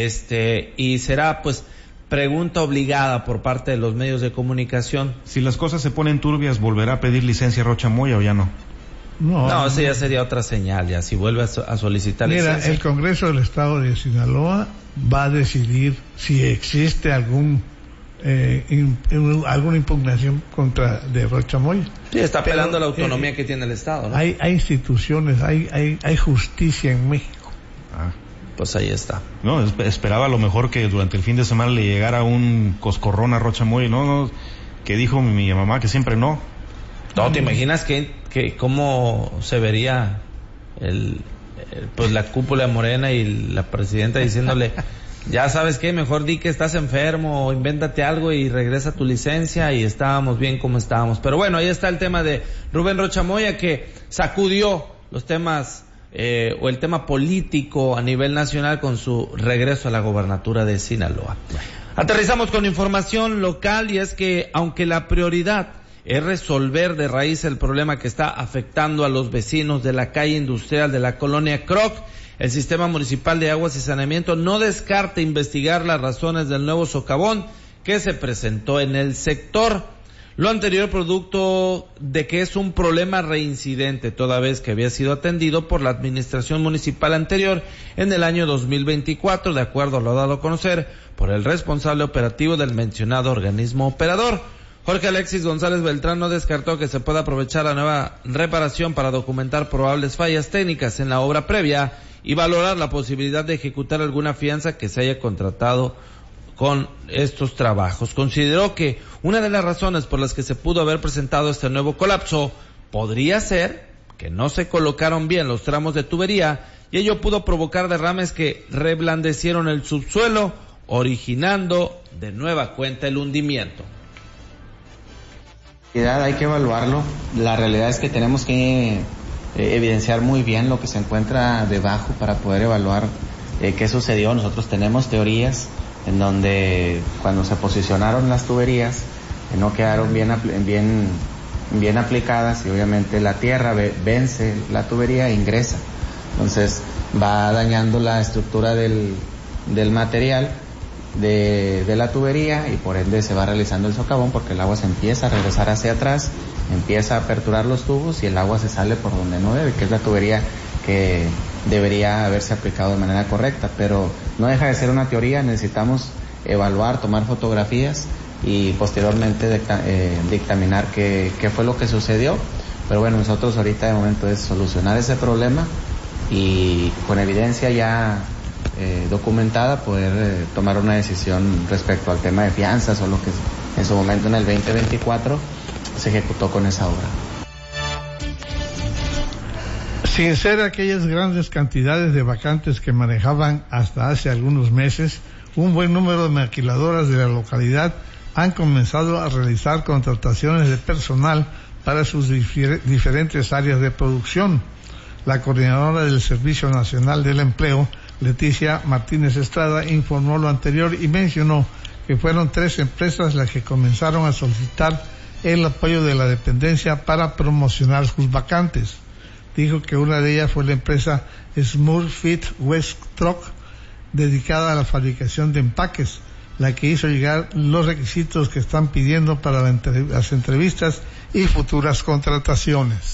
A: este, y será pues pregunta obligada por parte de los medios de comunicación.
C: Si las cosas se ponen turbias, ¿volverá a pedir licencia Rochamoya o ya no?
A: No, no, eso ya sería otra señal, ya si vuelve a, a solicitar
B: Mira,
A: licencia.
B: el Congreso del Estado de Sinaloa va a decidir si existe algún eh, in, in, alguna impugnación contra de Rochamoya.
A: Sí, está apelando a la autonomía eh, que tiene el Estado, ¿no?
B: Hay, hay instituciones, hay, hay, hay justicia en México.
A: Ah, pues ahí está.
C: No, esperaba a lo mejor que durante el fin de semana le llegara un coscorrón a Rochamoya, no, no, que dijo mi, mi mamá que siempre no.
A: No, ¿te imaginas que, que cómo se vería el, el pues la cúpula morena y la presidenta diciéndole, ya sabes qué, mejor di que estás enfermo o invéntate algo y regresa tu licencia y estábamos bien como estábamos? Pero bueno, ahí está el tema de Rubén Rochamoya, que sacudió los temas eh, o el tema político a nivel nacional con su regreso a la gobernatura de Sinaloa. Aterrizamos con información local, y es que aunque la prioridad es resolver de raíz el problema que está afectando a los vecinos de la calle industrial de la colonia Croc, el Sistema Municipal de Aguas y Saneamiento no descarta investigar las razones del nuevo socavón que se presentó en el sector. Lo anterior producto de que es un problema reincidente, toda vez que había sido atendido por la administración municipal anterior en el año dos mil veinticuatro, de acuerdo a lo dado a conocer por el responsable operativo del mencionado organismo operador. Jorge Alexis González Beltrán no descartó que se pueda aprovechar la nueva reparación para documentar probables fallas técnicas en la obra previa y valorar la posibilidad de ejecutar alguna fianza que se haya contratado con estos trabajos. Consideró que una de las razones por las que se pudo haber presentado este nuevo colapso podría ser que no se colocaron bien los tramos de tubería y ello pudo provocar derrames que reblandecieron el subsuelo, originando de nueva cuenta el hundimiento.
F: Hay que evaluarlo. La realidad es que tenemos que eh, evidenciar muy bien lo que se encuentra debajo para poder evaluar eh, qué sucedió. Nosotros tenemos teorías en donde cuando se posicionaron las tuberías eh, no quedaron bien, bien, bien aplicadas y obviamente la tierra ve, vence la tubería e ingresa. Entonces va dañando la estructura del, del material De, de la tubería y por ende se va realizando el socavón porque el agua se empieza a regresar hacia atrás, empieza a aperturar los tubos y el agua se sale por donde no debe, que es la tubería que debería haberse aplicado de manera correcta, pero no deja de ser una teoría. Necesitamos evaluar, tomar fotografías y posteriormente dicta, eh, dictaminar qué, qué fue lo que sucedió, pero bueno, nosotros ahorita de momento es solucionar ese problema y con evidencia ya Eh, documentada poder eh, tomar una decisión respecto al tema de fianzas o lo que en su momento en el veinte veinticuatro se ejecutó con esa obra.
B: Sin ser aquellas grandes cantidades de vacantes que manejaban hasta hace algunos meses, un buen número de maquiladoras de la localidad han comenzado a realizar contrataciones de personal para sus difer- diferentes áreas de producción. La coordinadora del Servicio Nacional del Empleo, Leticia Martínez Estrada, informó lo anterior y mencionó que fueron tres empresas las que comenzaron a solicitar el apoyo de la dependencia para promocionar sus vacantes. Dijo que una de ellas fue la empresa Smurfit West Truck, dedicada a la fabricación de empaques, la que hizo llegar los requisitos que están pidiendo para la entre- las entrevistas y futuras contrataciones.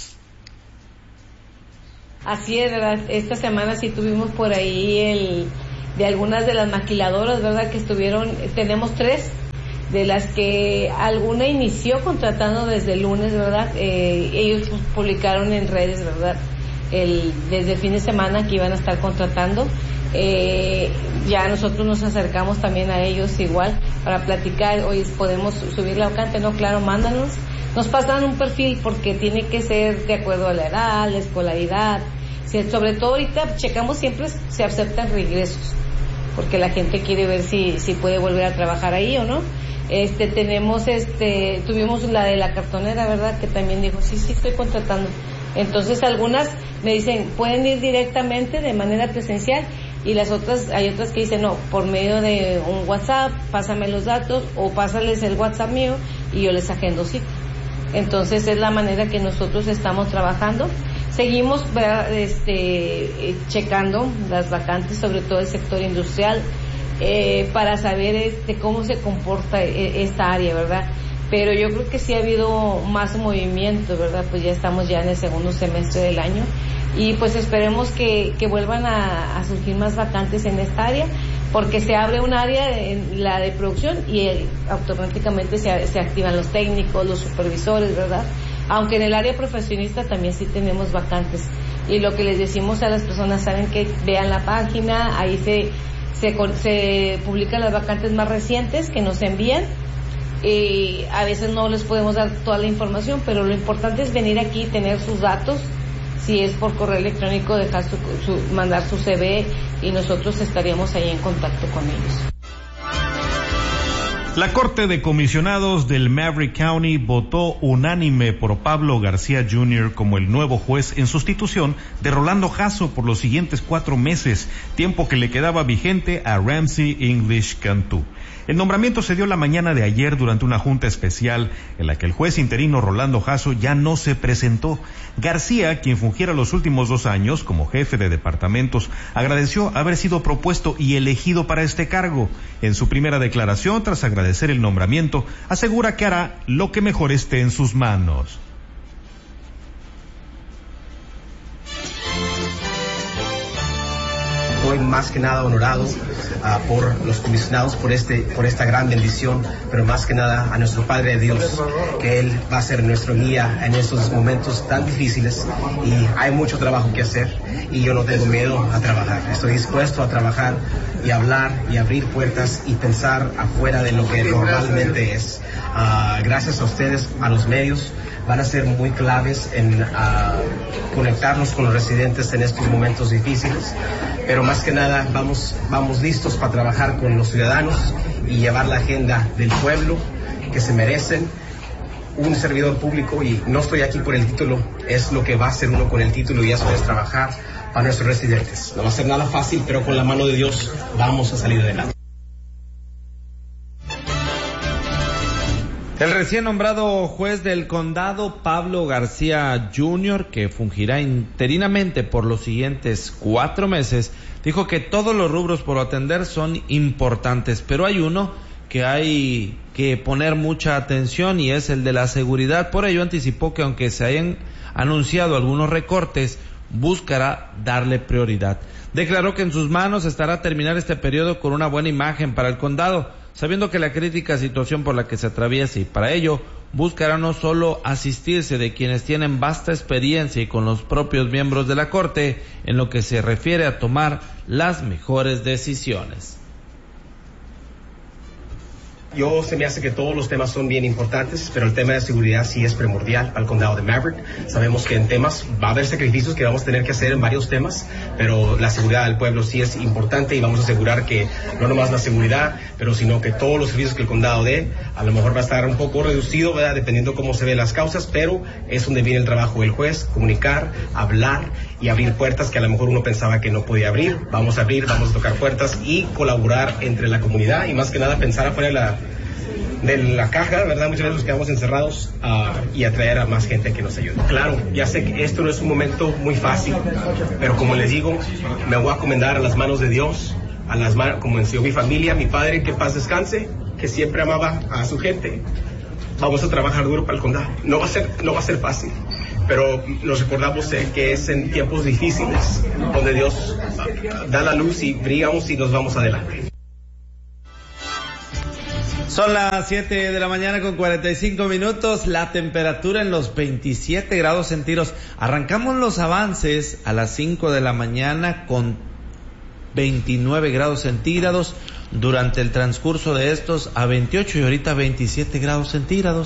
G: Así es, ¿verdad? Esta semana sí tuvimos por ahí el de algunas de las maquiladoras, ¿verdad? Que estuvieron, tenemos tres, de las que alguna inició contratando desde el lunes, ¿verdad? Eh, ellos pues, publicaron en redes, ¿verdad? El, desde el fin de semana que iban a estar contratando. Eh, ya nosotros nos acercamos también a ellos igual para platicar, oye, ¿podemos subir la vacante? No, claro, mándanos. Nos pasan un perfil porque tiene que ser de acuerdo a la edad, la escolaridad, Si, sobre todo ahorita checamos siempre se aceptan regresos, porque la gente quiere ver si, si puede volver a trabajar ahí o no. Este, tenemos, este, tuvimos la de la cartonera, ¿verdad? Que también dijo, sí, sí, estoy contratando. Entonces algunas me dicen, pueden ir directamente de manera presencial, y las otras, hay otras que dicen, no, por medio de un WhatsApp, pásame los datos, o pásales el WhatsApp mío, y yo les agendo cita. Entonces es la manera que nosotros estamos trabajando. Seguimos, ¿verdad? este, checando las vacantes, sobre todo el sector industrial, eh, para saber este, cómo se comporta esta área, ¿verdad? Pero yo creo que sí ha habido más movimiento, ¿verdad? Pues ya estamos ya en el segundo semestre del año, y pues esperemos que, que vuelvan a, a surgir más vacantes en esta área, porque se abre un área, en la de producción, y eh, automáticamente se, se activan los técnicos, los supervisores, ¿verdad? Aunque en el área profesionista también sí tenemos vacantes, y lo que les decimos a las personas, saben que vean la página, ahí se, se, se publican las vacantes más recientes que nos envían. Y a veces no les podemos dar toda la información, pero lo importante es venir aquí y tener sus datos. Si es por correo electrónico, dejar su, su, mandar su C V, y nosotros estaríamos ahí en contacto con ellos.
C: La Corte de Comisionados del Maverick County votó unánime por Pablo García junior como el nuevo juez en sustitución de Rolando Jasso por los siguientes cuatro meses, tiempo que le quedaba vigente a Ramsey English Cantú. El nombramiento se dio la mañana de ayer durante una junta especial en la que el juez interino Rolando Jasso ya no se presentó. García, quien fungiera los últimos dos años como jefe de departamentos, agradeció haber sido propuesto y elegido para este cargo. En su primera declaración, tras agradecer el nombramiento, asegura que hará lo que mejor esté en sus manos.
H: Estoy más que nada honorado uh, por los comisionados, por este, por esta gran bendición, pero más que nada a nuestro Padre Dios, que Él va a ser nuestro guía en estos momentos tan difíciles, y hay mucho trabajo que hacer, y yo no tengo miedo a trabajar. Estoy dispuesto a trabajar y hablar y abrir puertas y pensar afuera de lo que normalmente es. Uh, gracias a ustedes, a los medios, van a ser muy claves en uh, conectarnos con los residentes en estos momentos difíciles, pero más que nada vamos, vamos listos para trabajar con los ciudadanos y llevar la agenda del pueblo que se merecen. Un servidor público, y no estoy aquí por el título, es lo que va a hacer uno con el título, y eso es trabajar para nuestros residentes. No va a ser nada fácil, pero con la mano de Dios vamos a salir adelante.
A: El recién nombrado juez del condado, Pablo García junior, que fungirá interinamente por los siguientes cuatro meses, dijo que todos los rubros por atender son importantes, pero hay uno que hay que poner mucha atención, y es el de la seguridad. Por ello anticipó que aunque se hayan anunciado algunos recortes, buscará darle prioridad. Declaró que en sus manos estará terminar este periodo con una buena imagen para el condado, sabiendo que la crítica situación por la que se atraviesa, y para ello buscará no solo asistirse de quienes tienen vasta experiencia y con los propios miembros de la Corte en lo que se refiere a tomar las mejores decisiones.
H: Yo se me hace que todos los temas son bien importantes, pero el tema de seguridad sí es primordial para el condado de Maverick. Sabemos que en temas va a haber sacrificios que vamos a tener que hacer en varios temas, pero la seguridad del pueblo sí es importante, y vamos a asegurar que no nomás la seguridad, pero sino que todos los servicios que el condado dé, a lo mejor va a estar un poco reducido, ¿verdad?, dependiendo cómo se ven las causas, pero es donde viene el trabajo del juez: comunicar, hablar y abrir puertas que a lo mejor uno pensaba que no podía abrir. Vamos a abrir, vamos a tocar puertas y colaborar entre la comunidad, y más que nada pensar afuera de la de la caja, ¿verdad? Muchas veces nos quedamos encerrados uh, y atraer a más gente que nos ayude. Claro, ya sé que esto no es un momento muy fácil, pero como les digo, me voy a encomendar a las manos de Dios, a las manos, como enseñó mi familia, mi padre, que en paz descanse, que siempre amaba a su gente. Vamos a trabajar duro para el condado. No va a ser, no va a ser fácil, pero nos recordamos eh, que es en tiempos difíciles donde Dios uh, da la luz y brillamos y nos vamos adelante.
A: Son las siete de la mañana con cuarenta y cinco minutos, la temperatura en los veintisiete grados centígrados. Arrancamos los avances a las cinco de la mañana con veintinueve grados centígrados, durante el transcurso de estos a veintiocho, y ahorita veintisiete grados centígrados.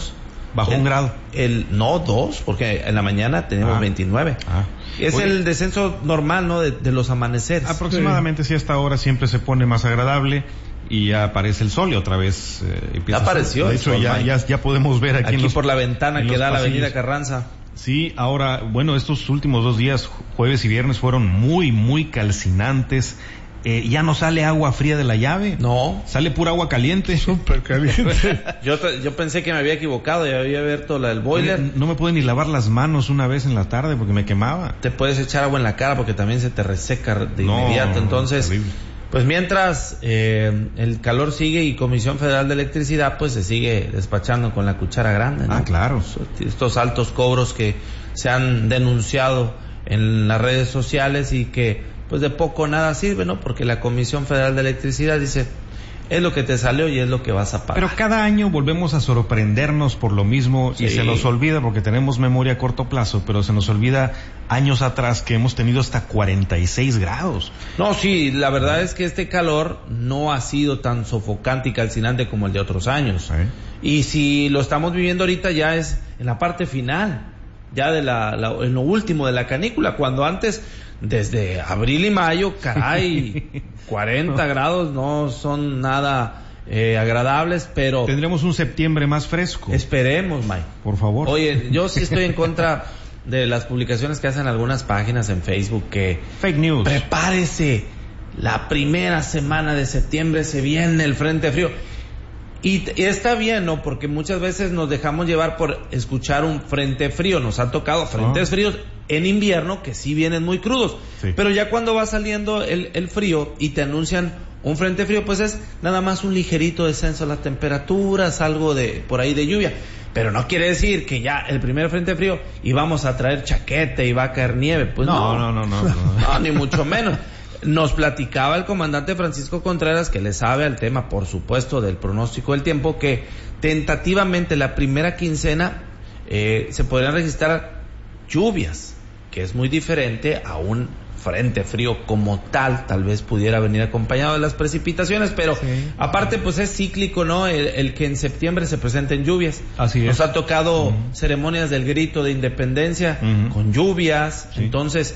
C: Bajó
A: el,
C: un grado.
A: El, no, dos, porque en la mañana teníamos ah. veintinueve. Ah. Es Oye, el descenso normal, ¿no? De, de los amaneceres.
C: Aproximadamente, sí. Si a esta hora siempre se pone más agradable y ya aparece el sol y otra vez eh, empieza.
A: Ya apareció.
C: De hecho, ya, ya, ya podemos ver aquí,
A: aquí
C: en los,
A: por la ventana que da
C: pasillos.
A: La avenida Carranza.
C: Sí, ahora, bueno, estos últimos dos días, jueves y viernes, fueron muy, muy calcinantes. Eh, ya no sale agua fría de la llave.
A: No.
C: Sale pura agua caliente.
B: Súper caliente.
A: yo, yo pensé que me había equivocado y había abierto la del boiler.
C: No, no me pude ni lavar las manos una vez en la tarde porque me quemaba.
A: Te puedes echar agua en la cara porque también se te reseca de
C: no,
A: inmediato. Entonces,
C: terrible.
A: Pues mientras eh, el calor sigue y Comisión Federal de Electricidad pues se sigue despachando con la cuchara grande, ¿no?
C: Ah, claro.
A: Estos altos cobros que se han denunciado en las redes sociales y que pues de poco nada sirve, ¿no? Porque la Comisión Federal de Electricidad dice, es lo que te salió y es lo que vas a pagar.
C: Pero cada año volvemos a sorprendernos por lo mismo sí. Y se nos olvida, porque tenemos memoria a corto plazo, pero se nos olvida años atrás que hemos tenido hasta cuarenta y seis grados.
A: No, sí, la verdad es que este calor no ha sido tan sofocante y calcinante como el de otros años. ¿Eh? Y si lo estamos viviendo ahorita ya es en la parte final, ya de la, la en lo último de la canícula, cuando antes... Desde abril y mayo, caray, cuarenta grados no son nada eh, agradables, pero...
C: Tendremos un septiembre más fresco.
A: Esperemos, Mike.
C: Por favor.
A: Oye, yo sí estoy en contra de las publicaciones que hacen algunas páginas en Facebook que...
C: Fake news.
A: Prepárese, la primera semana de septiembre se viene el frente frío. Y, y está bien, ¿no? Porque muchas veces nos dejamos llevar por escuchar un frente frío. Nos han tocado frentes oh. fríos en invierno que sí vienen muy crudos. Sí. Pero ya cuando va saliendo el, el frío y te anuncian un frente frío, pues es nada más un ligerito descenso de las temperaturas, algo de por ahí de lluvia. Pero no quiere decir que ya el primer frente frío y vamos a traer chaqueta y va a caer nieve. Pues no,
C: no, no, no, no, no.
A: no ni mucho menos. Nos platicaba el comandante Francisco Contreras, que le sabe al tema, por supuesto, del pronóstico del tiempo, que tentativamente la primera quincena eh, se podrían registrar lluvias, que es muy diferente a un frente frío como tal. Tal vez pudiera venir acompañado de las precipitaciones, pero sí. Aparte pues es cíclico, ¿no? El, el que en septiembre se presenten lluvias.
C: Así es.
A: Nos ha tocado uh-huh. ceremonias del grito de independencia uh-huh. con lluvias, sí. Entonces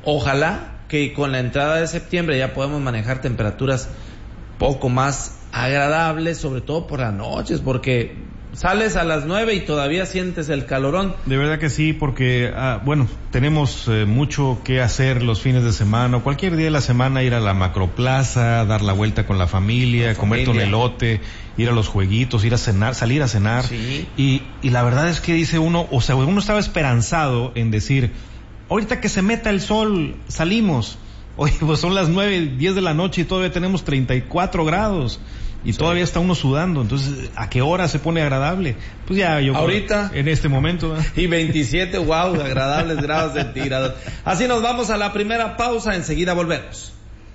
A: ojalá que con la entrada de septiembre ya podemos manejar temperaturas poco más agradables, sobre todo por las noches, porque sales a las nueve y todavía sientes el calorón.
C: De verdad que sí, porque, ah, bueno, tenemos eh, mucho que hacer los fines de semana, o cualquier día de la semana, ir a la macroplaza, dar la vuelta con la familia, la comer familia. Un elote, ir a los jueguitos, ir a cenar, salir a cenar.
A: Sí.
C: Y, y la verdad es que dice uno, o sea, uno estaba esperanzado en decir, ahorita que se meta el sol, salimos. Oye, pues son las nueve, diez de la noche y todavía tenemos treinta y cuatro grados. Y sí. Todavía está uno sudando. Entonces, ¿a qué hora se pone agradable? Pues ya yo...
A: Ahorita.
C: En este momento. ¿eh?
A: Y veintisiete, wow, agradables grados centígrados. Así nos vamos a la primera pausa. Enseguida volvemos.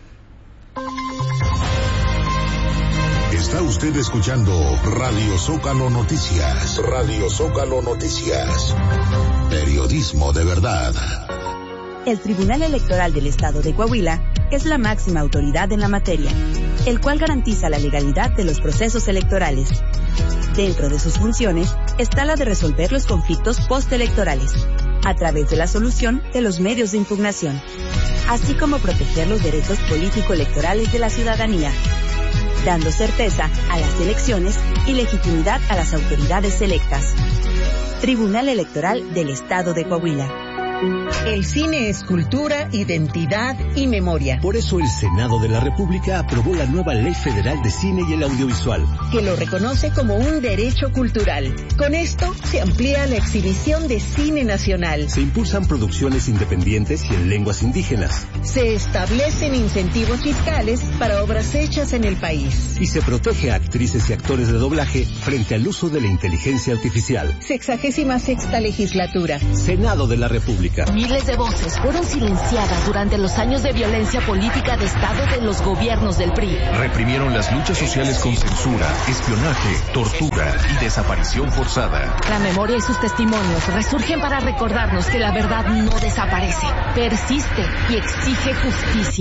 D: Está usted escuchando Radio Zócalo Noticias. Radio Zócalo Noticias. Periodismo de verdad.
I: El Tribunal Electoral del Estado de Coahuila es la máxima autoridad en la materia, el cual garantiza la legalidad de los procesos electorales. Dentro de sus funciones está la de resolver los conflictos postelectorales, a través de la solución de los medios de impugnación, así como proteger los derechos político-electorales de la ciudadanía, dando certeza a las elecciones y legitimidad a las autoridades electas. Tribunal Electoral del Estado de Coahuila.
J: El cine es cultura, identidad y memoria.
K: Por eso el Senado de la República aprobó la nueva Ley Federal de Cine y el Audiovisual,
J: que lo reconoce como un derecho cultural. Con esto se amplía la exhibición de cine nacional.
K: Se impulsan producciones independientes y en lenguas indígenas.
J: Se establecen incentivos fiscales para obras hechas en el país.
K: Y se protege a actrices y actores de doblaje frente al uso de la inteligencia artificial.
J: Sexagésima sexta legislatura.
K: Senado de la República.
L: Miles de voces fueron silenciadas durante los años de violencia política de Estado de los gobiernos del P R I.
E: Reprimieron las luchas sociales con censura, espionaje, tortura y desaparición forzada.
L: La memoria y sus testimonios resurgen para recordarnos que la verdad no desaparece, persiste y exige justicia.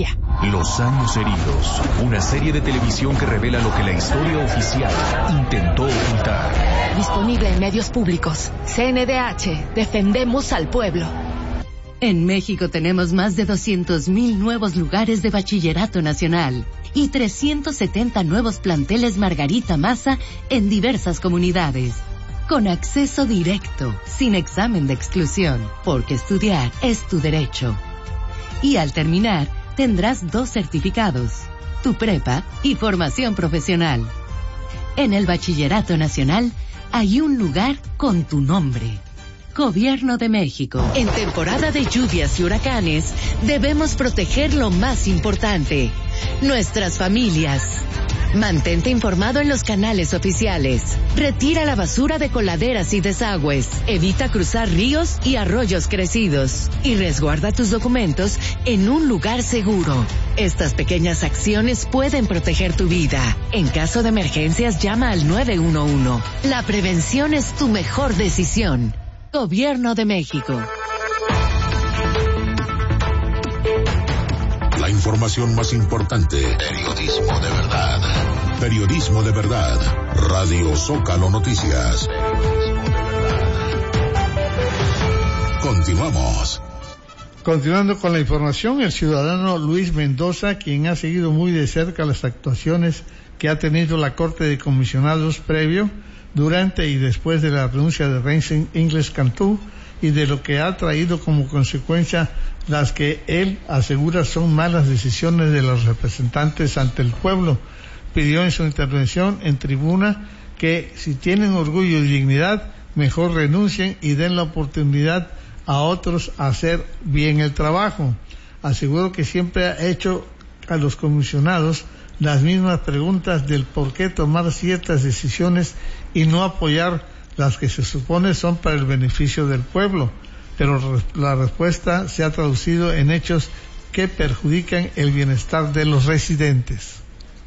M: Los años heridos, una serie de televisión que revela lo que la historia oficial intentó ocultar.
L: Disponible en medios públicos. C N D H, defendemos al pueblo.
N: En México tenemos más de doscientos mil nuevos lugares de bachillerato nacional y trescientos setenta nuevos planteles Margarita Maza en diversas comunidades. Con acceso directo, sin examen de exclusión, porque estudiar es tu derecho. Y al terminar, tendrás dos certificados, tu prepa y formación profesional. En el Bachillerato Nacional hay un lugar con tu nombre. Gobierno de México.
L: En temporada de lluvias y huracanes, debemos proteger lo más importante, nuestras familias. Mantente informado en los canales oficiales. Retira la basura de coladeras y desagües. Evita cruzar ríos y arroyos crecidos. Y resguarda tus documentos en un lugar seguro. Estas pequeñas acciones pueden proteger tu vida. En caso de emergencias, llama al nueve uno uno. La prevención es tu mejor decisión. Gobierno de México.
D: La información más importante. Periodismo de verdad. Periodismo de verdad. Radio Zócalo Noticias. Continuamos.
B: Continuando con la información, el ciudadano Luis Mendoza, quien ha seguido muy de cerca las actuaciones que ha tenido la Corte de Comisionados previo, durante y después de la renuncia de Reince Ingles Cantú, y de lo que ha traído como consecuencia las que él asegura son malas decisiones de los representantes ante el pueblo, pidió en su intervención en tribuna que si tienen orgullo y dignidad, mejor renuncien y den la oportunidad a otros a hacer bien el trabajo. Aseguró que siempre ha hecho a los comisionados las mismas preguntas del por qué tomar ciertas decisiones y no apoyar las que se supone son para el beneficio del pueblo, pero la respuesta se ha traducido en hechos que perjudican el bienestar de los residentes.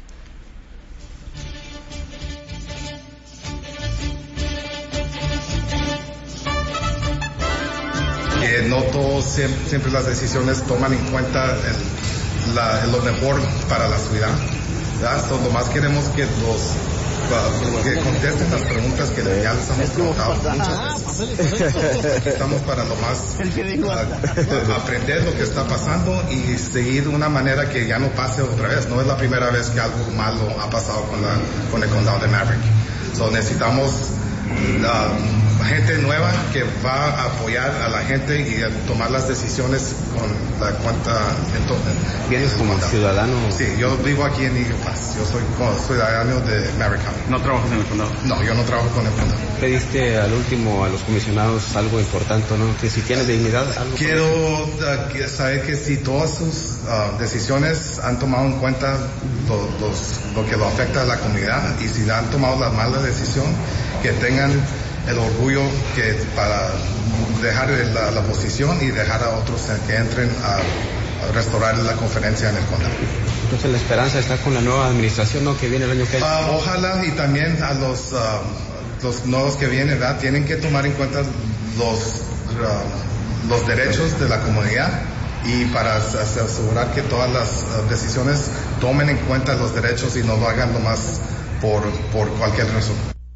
O: Que no todos siempre, siempre las decisiones toman en cuenta el, la, lo mejor para la ciudad. So, lo más queremos que los que contesten las preguntas que ya les hemos preguntado muchas veces. Estamos para lo más uh, aprender lo que está pasando y seguir de una manera que ya no pase otra vez. No es la primera vez que algo malo ha pasado con, la, con el condado de Maverick. So, necesitamos uh, gente nueva que va a apoyar a la gente y a tomar las decisiones con la cuenta.
F: ¿Vienes como ciudadano?
O: Sí, yo vivo aquí en Eagle Pass. Yo soy ciudadano de Maverick County.
P: ¿No trabajas en el condado?
O: No, yo no trabajo con el condado.
F: Pediste al último a los comisionados algo importante, ¿no? Que si tienes dignidad, algo.
O: Quiero uh, saber que si todas sus uh, decisiones han tomado en cuenta lo, los, lo que lo afecta a la comunidad y si han tomado la mala decisión, que tengan el orgullo que para dejar la, la posición y dejar a otros que entren a, a restaurar la conferencia en el condado.
F: Entonces la esperanza está con la nueva administración, ¿no? Que viene el año que viene.
O: Uh, ojalá, y también a los, uh, los nuevos que vienen, ¿verdad? Tienen que tomar en cuenta los, uh, los derechos de la comunidad y para asegurar que todas las uh, decisiones tomen en cuenta los derechos y no lo hagan nomás por, por cualquier razón.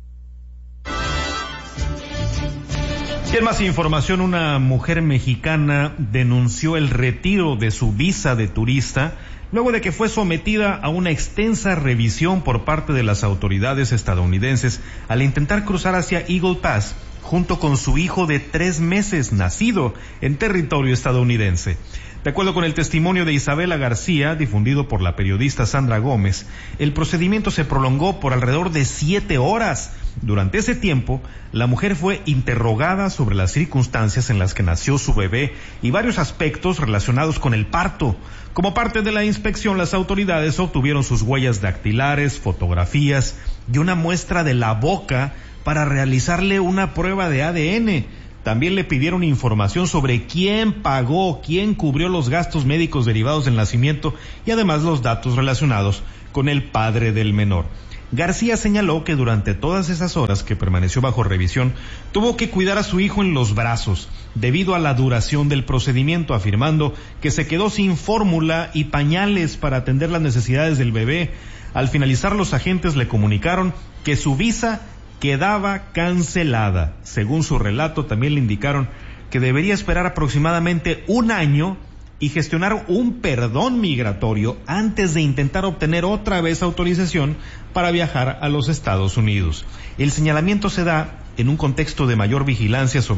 C: Y en más información, una mujer mexicana denunció el retiro de su visa de turista luego de que fue sometida a una extensa revisión por parte de las autoridades estadounidenses al intentar cruzar hacia Eagle Pass junto con su hijo de tres meses nacido en territorio estadounidense. De acuerdo con el testimonio de Isabela García, difundido por la periodista Sandra Gómez, el procedimiento se prolongó por alrededor de siete horas. Durante ese tiempo, la mujer fue interrogada sobre las circunstancias en las que nació su bebé y varios aspectos relacionados con el parto. Como parte de la inspección, las autoridades obtuvieron sus huellas dactilares, fotografías y una muestra de la boca para realizarle una prueba de A D N. También le pidieron información sobre quién pagó, quién cubrió los gastos médicos derivados del nacimiento y además los datos relacionados con el padre del menor. García señaló que durante todas esas horas que permaneció bajo revisión, tuvo que cuidar a su hijo en los brazos debido a la duración del procedimiento, afirmando que se quedó sin fórmula y pañales para atender las necesidades del bebé. Al finalizar, los agentes le comunicaron que su visa quedaba cancelada. Según su relato, también le indicaron que debería esperar aproximadamente un año y gestionar un perdón migratorio antes de intentar obtener otra vez autorización para viajar a los Estados Unidos. El señalamiento se da en un contexto de mayor vigilancia sobre